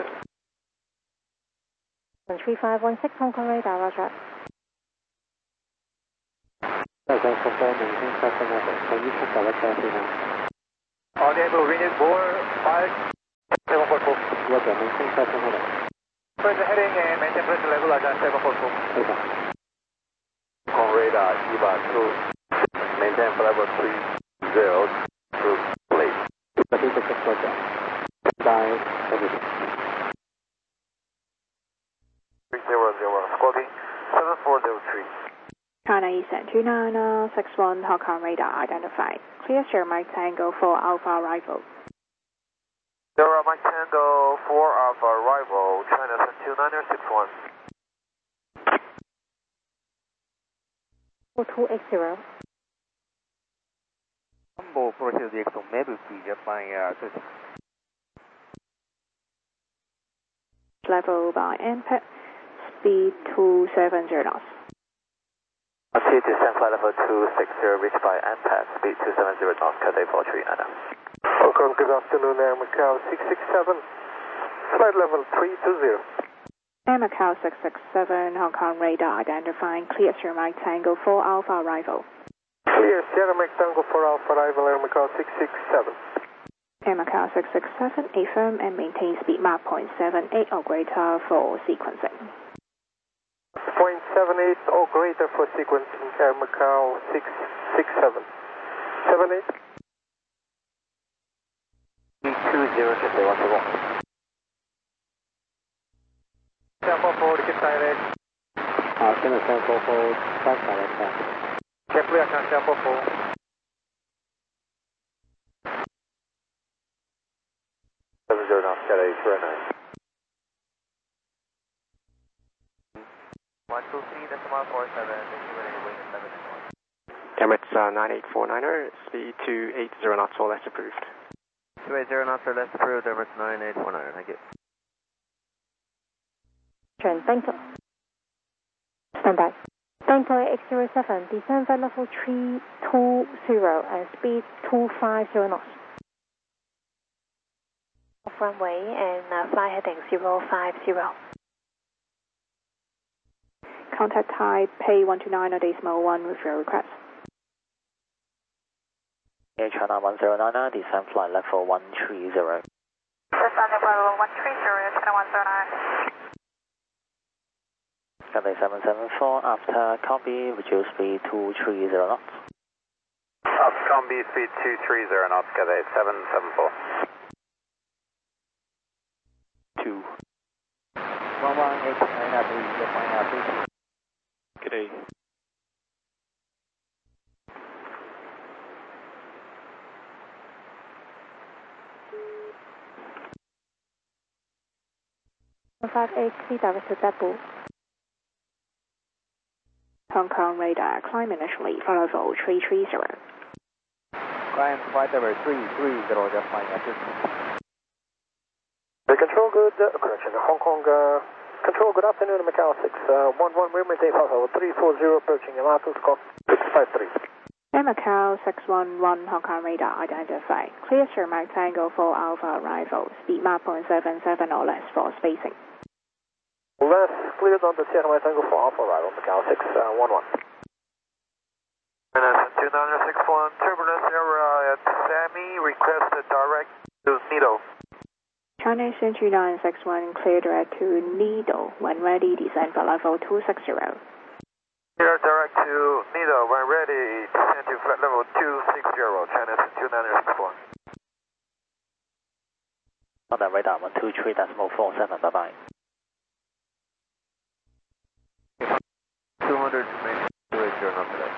[SPEAKER 1] 3516 Hong Kong radar, roger.
[SPEAKER 4] 7 Delta 4, maintain present level. Can you check direct traffic now?
[SPEAKER 2] Audible, we need more 5744.
[SPEAKER 4] Roger, maintain present level.
[SPEAKER 2] First heading and maintain present level at 744.
[SPEAKER 4] Over.
[SPEAKER 7] On radar, EVA 2, maintain level 30 to plate.
[SPEAKER 4] 36 Roger. By everything.
[SPEAKER 7] 300, squawking 7403.
[SPEAKER 1] China Eastern 2961, Hong Kong radar identified. Clear sir Mike Tango for Alpha arrival.
[SPEAKER 7] Sierra Mike Tango 4 Alpha arrival, China Sun 2961.
[SPEAKER 1] 4280.
[SPEAKER 9] Humble Proceed DX on Maple Street, just flying 36.
[SPEAKER 1] Level by MPEG, speed 270 knots.
[SPEAKER 7] T descent flight level 260, reached by MPAD, speed 270 knots, Cathay 439.
[SPEAKER 2] Hong Kong, good afternoon, Air Macau 667, flight level 320.
[SPEAKER 1] Air Macau 667, Hong Kong radar identifying. Clear sir Mike Tango for Alpha arrival.
[SPEAKER 2] Clear, Sierra Mike Tango for Alpha arrival, Air Macau 667.
[SPEAKER 1] Air Macau 667, affirm and maintain speed Mach 0.78 or greater for sequencing.
[SPEAKER 2] 0.78 or greater for sequencing, Air Macau 667. 78.
[SPEAKER 5] 320, Cathay 121.
[SPEAKER 2] 744, keep direct.
[SPEAKER 4] 好，现在744 back direct traffic.
[SPEAKER 2] Check clear, 744.
[SPEAKER 7] 70 knots, Cathay 209. 123.47,
[SPEAKER 3] Emirates 9849er, speed 280 knots or less approved.
[SPEAKER 5] 280 knots or less approved, Emirates 9849, thank you.
[SPEAKER 10] Trent, Bangkok. Stand by. Bangkok 807, descend flight level 320 and speed 250 knots. Off runway and fly heading 050.
[SPEAKER 1] Contact type Pay129.1 with your request.
[SPEAKER 5] Air China 1099, descend flight level 130.
[SPEAKER 11] Descend flight level 130, China 109.
[SPEAKER 5] Cathay 774, after copy, reduce speed 230 knots.
[SPEAKER 7] After combi, speed 230 knots, Cathay 774.
[SPEAKER 5] 2.
[SPEAKER 9] 118, just flying 3.
[SPEAKER 8] Good day.
[SPEAKER 10] direct to Deadpool.
[SPEAKER 1] Hong Kong radar, climb initially, flight level 330.
[SPEAKER 9] Climb flight level 330, just flying 2.
[SPEAKER 2] The control good, correction, Hong Kong, control good afternoon, Macau 611, we maintain flight level 340, approaching Yamato, squawk 653.
[SPEAKER 1] Air Macau 611, Hong Kong radar identified. Clear sir Mike Tango for Alpha arrival, speed Mach 0.77 or less for spacing.
[SPEAKER 2] Less cleared on the Sierra Mike Tango for Alpha arrival, Macau 611.
[SPEAKER 7] China 2961, turbulence area at Sami, request a direct to Nido.
[SPEAKER 1] China Eastern 2961, clear direct to Nido. When ready, descend for level 260.
[SPEAKER 7] Clear direct to Nido, when ready, descend to flight level 260, China 2961.
[SPEAKER 5] On that radar 123.47, bye bye.
[SPEAKER 7] 200 to maintain 280 knots today.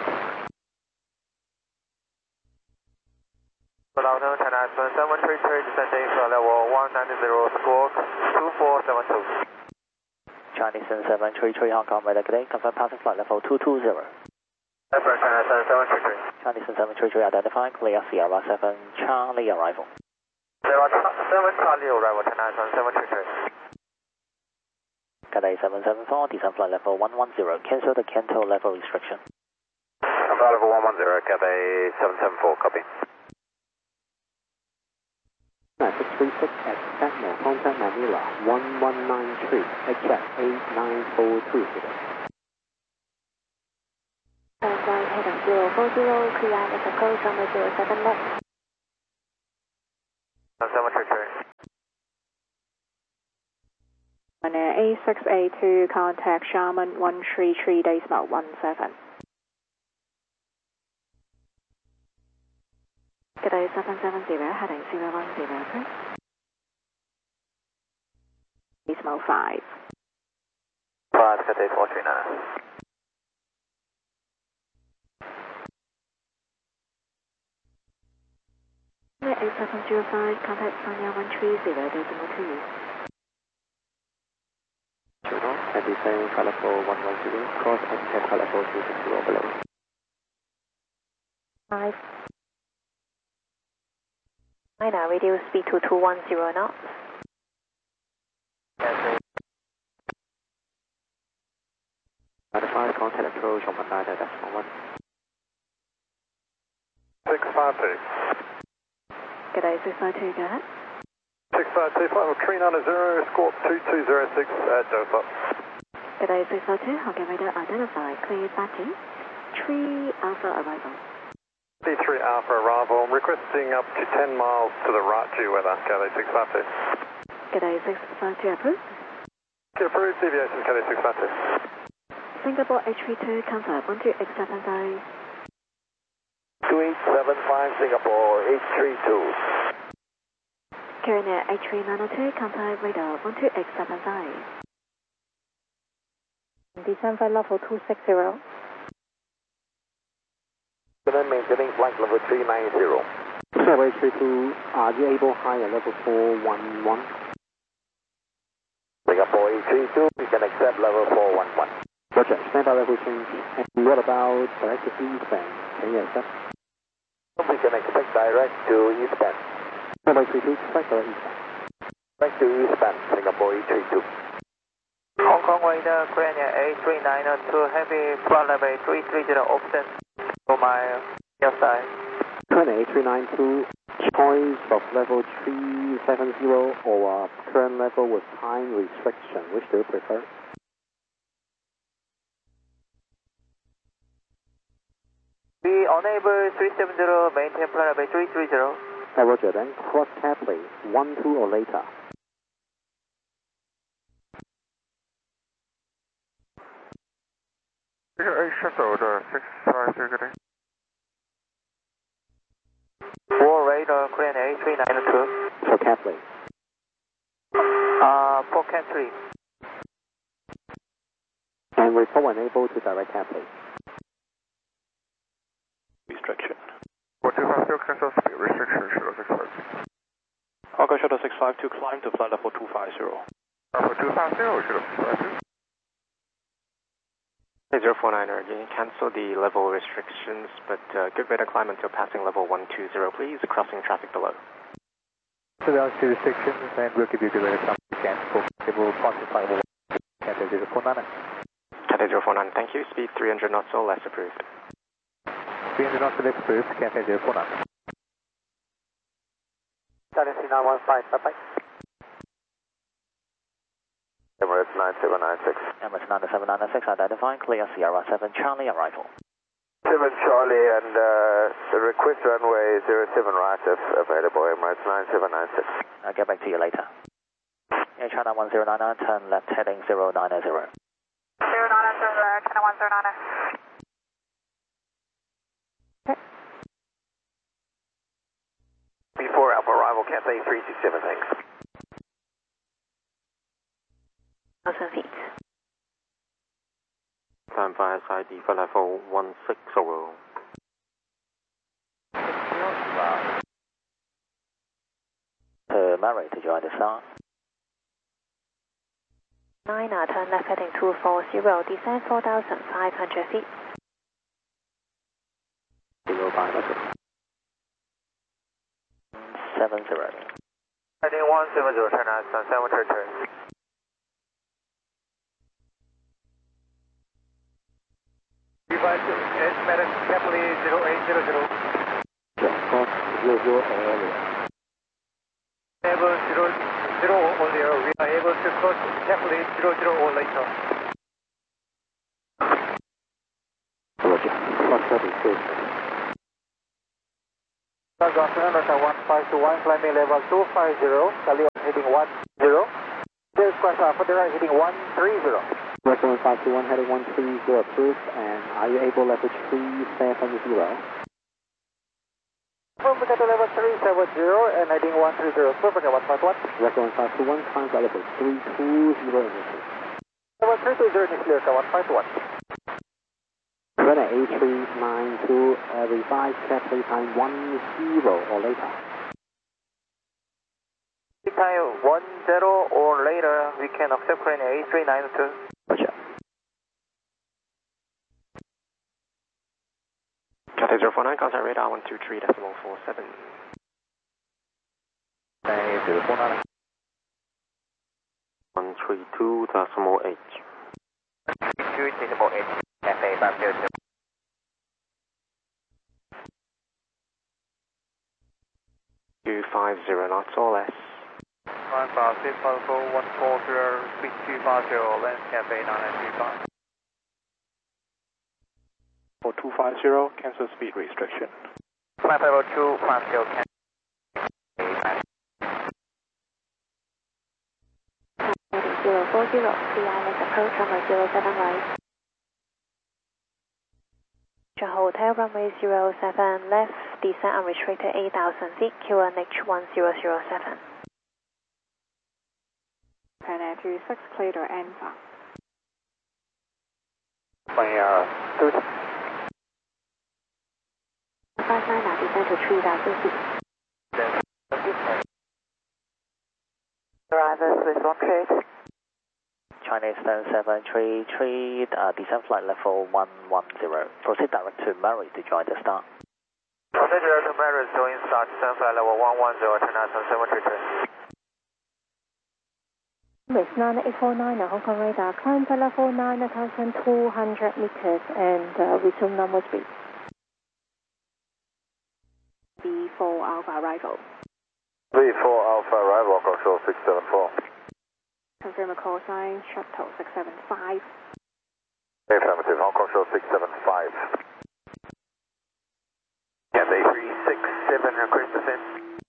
[SPEAKER 7] Good afternoon, China 733, descending flight level 190, squawk 2472.
[SPEAKER 5] Chinese 733, Hong Kong radar, good day, confirm passing flight level 220.
[SPEAKER 7] Emperor China 733.
[SPEAKER 5] Chinese 733 identifying, clear Sierra 7 Charlie arrival.
[SPEAKER 7] Sierra 7 Charlie arrival, China 733.
[SPEAKER 5] Cathay 774, descend flight level 110, cancel the Kanto level restriction.
[SPEAKER 7] Flight level 110, Cathay 774, copy.
[SPEAKER 4] 636 at Sentinel, contact Manila 1193, HF 8942 today.
[SPEAKER 10] And heading 040, clear with approach runway 07 left.
[SPEAKER 2] 733.
[SPEAKER 1] On A682, contact Sharman 133 decimal 17.
[SPEAKER 10] G'day 770, heading 010, please.
[SPEAKER 1] Decimal 5.
[SPEAKER 2] 5, Cathay 439.
[SPEAKER 10] A705, contact Sonia 130, decimal 2.
[SPEAKER 3] And descend flight level 110, cross and flight level 260 below.
[SPEAKER 10] 5. Niner, radio speed to 210 knots.
[SPEAKER 3] Notify contact approach on 19.1.
[SPEAKER 2] 652.
[SPEAKER 10] G'day 652, go ahead.
[SPEAKER 2] 652, flight level 390, squawk 2206 at Doha.
[SPEAKER 10] G'day 652, Hokkien radar identified, cleared Bati. 3 Alpha arrival.
[SPEAKER 2] D3 Alpha arrival, requesting up to 10 miles to the right due weather, Cathay 652.
[SPEAKER 10] G'day 652, approved.
[SPEAKER 2] Approved, deviation Cathay 652.
[SPEAKER 10] Singapore H32, confirm 12875.
[SPEAKER 7] 2875 Singapore H32.
[SPEAKER 10] Carrier H3902, contact radar 12875. Descend flight level 260.
[SPEAKER 7] Maintaining flight level 390.
[SPEAKER 3] Singapore H32, are you able high at level 411?
[SPEAKER 7] Singapore H32, we can accept level 411.
[SPEAKER 3] Roger, standby level change. And what about direct to eastbound? Can you accept?
[SPEAKER 7] We can expect direct to eastbound.
[SPEAKER 3] Singapore H32, direct or eastbound?
[SPEAKER 7] Direct to eastbound, Singapore H32.
[SPEAKER 5] Hong Kong radar, Korea A392, heavy flight level 330 offset for my left side.
[SPEAKER 3] Current A392, choice of level 370 or current level with time restriction, which do you prefer?
[SPEAKER 5] We enable 370, maintain flight level 330.
[SPEAKER 3] Roger, then cross carefully, 12 or later.
[SPEAKER 2] Shuttle 652, good day.
[SPEAKER 5] 4 radar, Korean A392.
[SPEAKER 3] So carefully.
[SPEAKER 5] 4 cat 3.
[SPEAKER 3] And report unable to direct carefully.
[SPEAKER 8] Restriction.
[SPEAKER 2] 4250, cancel speed restriction, Shuttle 652.
[SPEAKER 8] Hong Kong Shuttle 652, climb to flight level 250.
[SPEAKER 2] Alpha 250, Shuttle 652.
[SPEAKER 3] 049er, you cancel the level restrictions, but good way to climb until passing level 120, please, crossing traffic below.
[SPEAKER 4] So there are two restrictions, and we'll give you the way to come again for level passing flight level 049.
[SPEAKER 3] Cathay 049, thank you. Speed 300 knots or less approved.
[SPEAKER 4] 300 knots or less approved, Cathay 049.
[SPEAKER 7] Galaxy 915, bye-bye. Emirates 9796.
[SPEAKER 5] Emirates 9796, identifying clear Sierra 7 Charlie arrival.
[SPEAKER 7] 7 Charlie and request runway 07 right if available, Emirates 9796.
[SPEAKER 5] I'll get back to you later. Air China 1099, turn left heading 090.
[SPEAKER 11] 0900, China 1090.
[SPEAKER 7] Before Alpha arrival, Cathay 367, thanks.
[SPEAKER 10] 1,000 feet.
[SPEAKER 3] Stand by SID for level 160.
[SPEAKER 5] Murray to join the start.
[SPEAKER 10] 9, turn left heading 240, descend 4,500 feet.
[SPEAKER 5] 70.
[SPEAKER 7] Heading 170, turn out, 733.
[SPEAKER 6] Estimated carefully 0800.
[SPEAKER 3] Cross 00 earlier.
[SPEAKER 6] Able 00 earlier, we are able to cross carefully 00 or later.
[SPEAKER 3] Roger. Cross copy, good.
[SPEAKER 6] Good afternoon, Russia 1521, climbing level 250, Kali heading 10. There's Quasar for the right heading 130.
[SPEAKER 3] Russia 1521 heading 130 approved, and are you able level 370?
[SPEAKER 6] We got to level 370 and heading 130, perfect, 151.
[SPEAKER 3] Russia 1521, climb to level 320 initial.
[SPEAKER 6] Level 320 is clear, 151.
[SPEAKER 3] Run at A392, revise set time 10 or later.
[SPEAKER 6] Time 10 or later, we can accept crane A392.
[SPEAKER 3] Roger.
[SPEAKER 12] Cathay 049, contact radar 123.47.
[SPEAKER 3] Cathay 049.
[SPEAKER 12] 132.8.
[SPEAKER 6] 2.8, Cathay 500.
[SPEAKER 12] knots or less.
[SPEAKER 2] Climb fast, Alpha 140, speed 250, land Cathay 9925.
[SPEAKER 4] 250, cancel speed restriction.
[SPEAKER 6] Climb level 250, Cathay
[SPEAKER 10] 040, CIS approach runway 07 right. Hotel runway 07 left, descent unrestricted 8,000 feet, QNH 1007.
[SPEAKER 1] Pan Air 26, clear to Alpha.
[SPEAKER 6] Good.
[SPEAKER 10] 59 now, descent to 3,000 feet.
[SPEAKER 6] Driver, please rotate.
[SPEAKER 5] Chinese 7733, descent flight level 110. Proceed direct to Murray to join the start.
[SPEAKER 6] Proceed direct to Murray, join start, descent flight level 110, turn out 733.
[SPEAKER 10] With 9849, Hong Kong radar, climb to level 9,200 meters and resume normal speed.
[SPEAKER 1] B4 Alpha arrival.
[SPEAKER 2] V4 Alpha arrival, control 674.
[SPEAKER 1] Confirm a call sign, shuttle 675.
[SPEAKER 2] Affirmative, Hong Kong show 675. Cathay 367, request descent.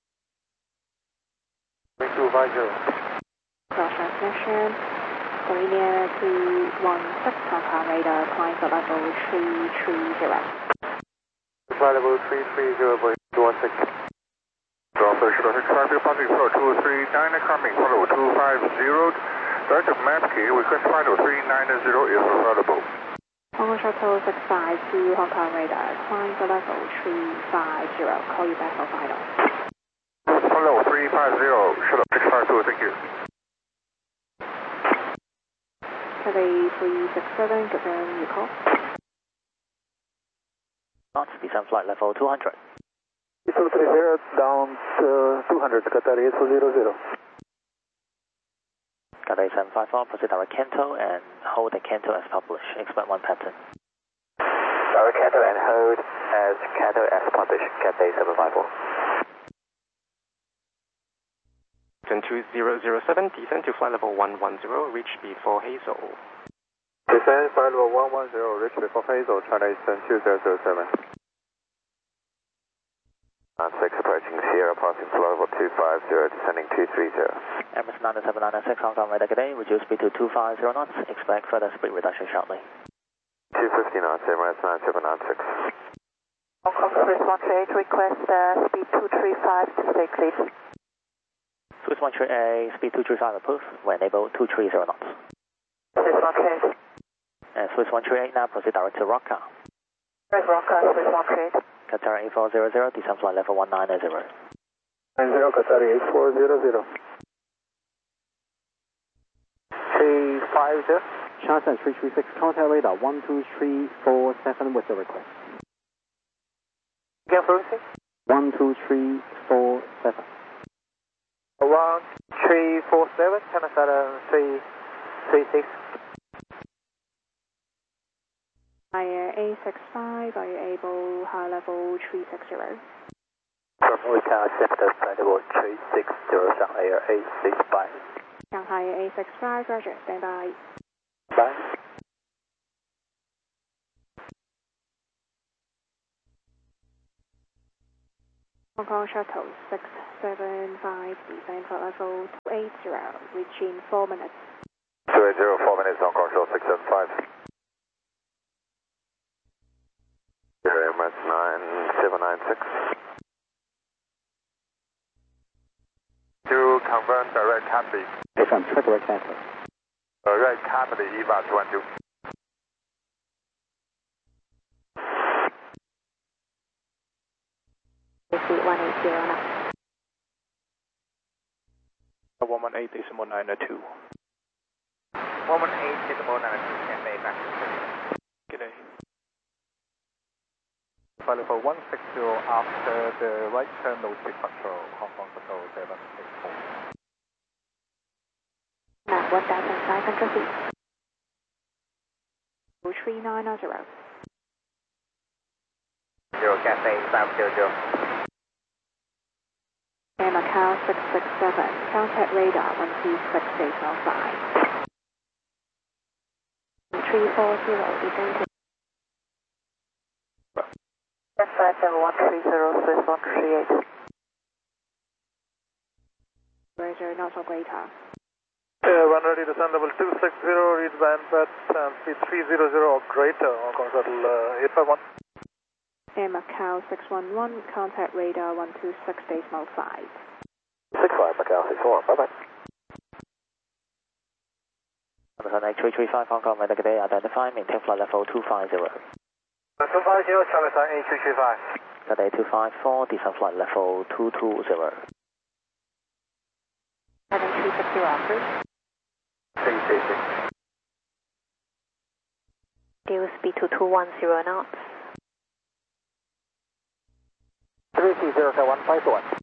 [SPEAKER 2] 3250.
[SPEAKER 1] Cross transmission, Korea 216, Hong Kong radar, climb to level 330.
[SPEAKER 2] Flight level 330, 216. Also, traffic passing floor 239, coming follow 250. Direct to Mapkey, request flight 390 is available.
[SPEAKER 1] Hong Kong shuttle 652, Hong Kong radar, climb to level 350. Call you back for final.
[SPEAKER 2] Follow 350, shuttle 652, thank you.
[SPEAKER 1] Cathay 367, confirm your call.
[SPEAKER 5] Descent flight level 200.
[SPEAKER 6] 230 down to 200, Cathay 200.
[SPEAKER 5] Cathay 754, proceed direct Kanto and hold the Kanto as published. Expect one pattern.
[SPEAKER 6] Direct Kanto and hold as Kanto as published, Cathay 754.
[SPEAKER 12] 2007, descend to flight level 110, reach before Hazel.
[SPEAKER 2] Descend flight level 110, reach before Hazel, China Eastern 2007.
[SPEAKER 7] 96 approaching Sierra, passing floor level 250, descending 230.
[SPEAKER 5] Emirates 97996, Hong Kong radar today, reduce speed to 250 knots, expect further speed reduction shortly.
[SPEAKER 7] 250 knots, Emirates 9796.
[SPEAKER 11] Hong Kong Swiss 138, request speed 235 to stay clear.
[SPEAKER 5] Swiss 138, speed 235 approved, we enable 230 knots.
[SPEAKER 11] Swiss 138.
[SPEAKER 5] And Swiss 138 now proceed direct to Rocca.
[SPEAKER 11] Red Rocca, Swiss 138.
[SPEAKER 5] Qatar 8400, descent flight level 190.
[SPEAKER 6] 90, Qatar 8400. 350.
[SPEAKER 3] Charter 336, contact radar 12347 with the request.
[SPEAKER 6] Again, Brucey.
[SPEAKER 3] 12347.
[SPEAKER 6] 1347, Canada 336.
[SPEAKER 1] Higher A65, are you able high level 360?
[SPEAKER 6] We can accept the flight level 360, Shanghai A65.
[SPEAKER 1] Shanghai A65, roger, stand by.
[SPEAKER 6] Bye.
[SPEAKER 1] Hong Kong Shuttle 675, descend for level 280, reaching 4 minutes.
[SPEAKER 2] 280, 4 minutes, Hong Kong Shuttle 675. Emirates 9796. To confirm direct copy.
[SPEAKER 3] Confirm, direct copy.
[SPEAKER 2] Right copy, EVA 212.
[SPEAKER 1] Receipt 180 now.
[SPEAKER 8] 118.902.
[SPEAKER 7] 118.902, can they back to
[SPEAKER 8] G'day.
[SPEAKER 2] Flight level 160 after the right turn logistic control, Hong Kong Shuttle 764.
[SPEAKER 1] Map 1,500 feet. 3990.
[SPEAKER 7] Zero Cathay 500.
[SPEAKER 1] Air Macau 667, contact radar 126.805. 340, descend to
[SPEAKER 11] 57130, Swiss 138.
[SPEAKER 1] Roger, not so greater.
[SPEAKER 2] 1ready, descend level 260, read band but speed 300 or greater, Hong Kong Shuttle 851.
[SPEAKER 1] Air Macau 611, contact radar 126.805.
[SPEAKER 7] 65 Macau 641, bye bye.
[SPEAKER 5] Amazon 8335 Hong Kong, Radar G'day, identify, maintain flight level 250.
[SPEAKER 7] 250, Amazon 8335.
[SPEAKER 5] G'day 254, descend flight level 220.
[SPEAKER 1] 360 offers.
[SPEAKER 7] 336.
[SPEAKER 1] Deal speed to 210 knots.
[SPEAKER 7] 330, 151.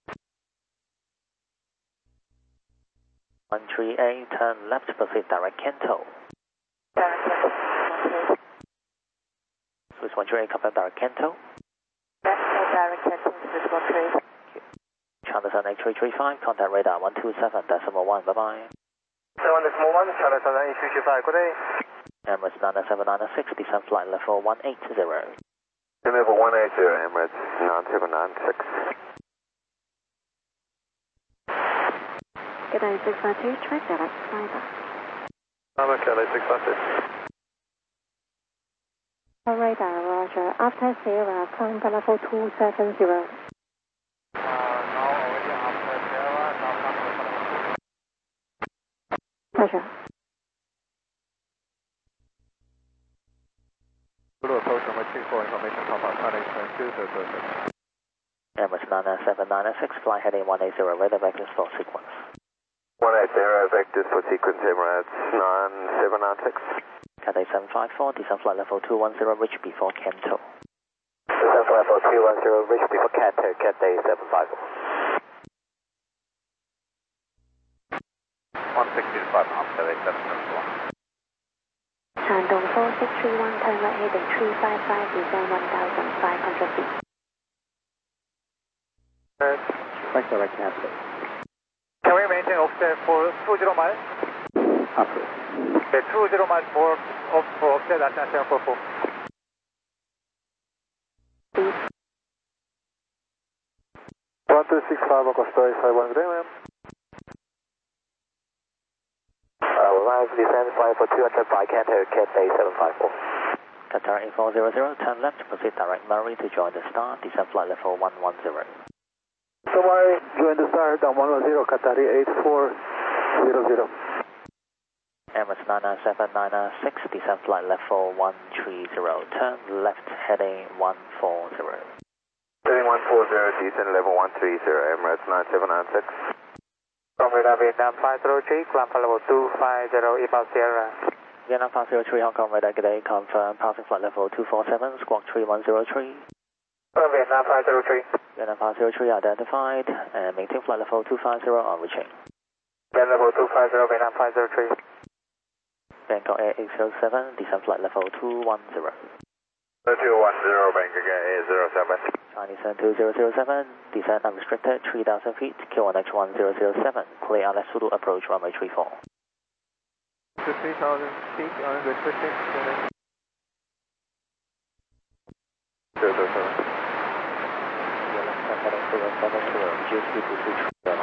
[SPEAKER 5] 138, turn left, proceed direct Kento. Swiss 138, confirm direct Kento.
[SPEAKER 11] Direct Kento, Swiss 138.
[SPEAKER 5] Chanderson 8335, contact radar 127.1, bye-bye.
[SPEAKER 7] 71.1, Chanderson 8335, good day.
[SPEAKER 5] Emirates 9796, descend flight level 180.
[SPEAKER 2] Level 180, Emirates 9796.
[SPEAKER 1] Good day, 652, track direct fiber.
[SPEAKER 2] Kelly 652.
[SPEAKER 10] Radar, roger. After Sierra, climb to level 270. Roger.
[SPEAKER 2] Blue approach on my 24 information from our planning turn 2 to 36.
[SPEAKER 5] Emirates 9796, fly heading 180, radar vectors for sequence.
[SPEAKER 2] 180, vectors for sequence, Emirates 9796.
[SPEAKER 5] Cathay 754, descend flight level 210, reach before Kento.
[SPEAKER 7] Descend flight level 210, reach before Cathay, Cathay 754.
[SPEAKER 2] 165 knots, Cathay 751.
[SPEAKER 1] Shandong 4631, turn right heading 355, descend 1,500 feet.
[SPEAKER 3] Right direct copy.
[SPEAKER 7] Can we maintain offset for 20 miles?
[SPEAKER 3] Upward.
[SPEAKER 7] Okay, 20 miles more for offset at 744.
[SPEAKER 1] Speed.
[SPEAKER 2] 1265, Hong Kong Shuttle 851, good day, ma'am.
[SPEAKER 7] Arrive, descend flight for 200 by Cathay, Cathay 754.
[SPEAKER 5] Qatar 8400, turn left, proceed direct Murray to join the star, descend flight level 110.
[SPEAKER 2] Somebody join the star down 110, Qatari 8400.
[SPEAKER 5] Emirates 99796, descend flight level 130, turn left heading 140.
[SPEAKER 2] Heading 140, descend level 130, Emirates 9796.
[SPEAKER 7] From radar Vietnam 503, climb flight level 250, EPAL Sierra.
[SPEAKER 5] Vietnam 503, Hong Kong, radar G'day, confirm passing flight level 247, squawk 3103.
[SPEAKER 7] From Vietnam 503.
[SPEAKER 5] Vietnam 503 identified, and maintain flight level 250 on reaching.
[SPEAKER 7] Vietnam level 250, Vietnam 503.
[SPEAKER 5] Bangkok Air 807, descend flight level 210.
[SPEAKER 2] 210, Bangkok Air 807.
[SPEAKER 5] Chinese 2007, descend unrestricted 3,000 feet, QNH 1007, clear LS Zulu approach runway 34.
[SPEAKER 2] To 3,000 feet, unrestricted, QNH 007.
[SPEAKER 5] heading 070, reduce speed to 330.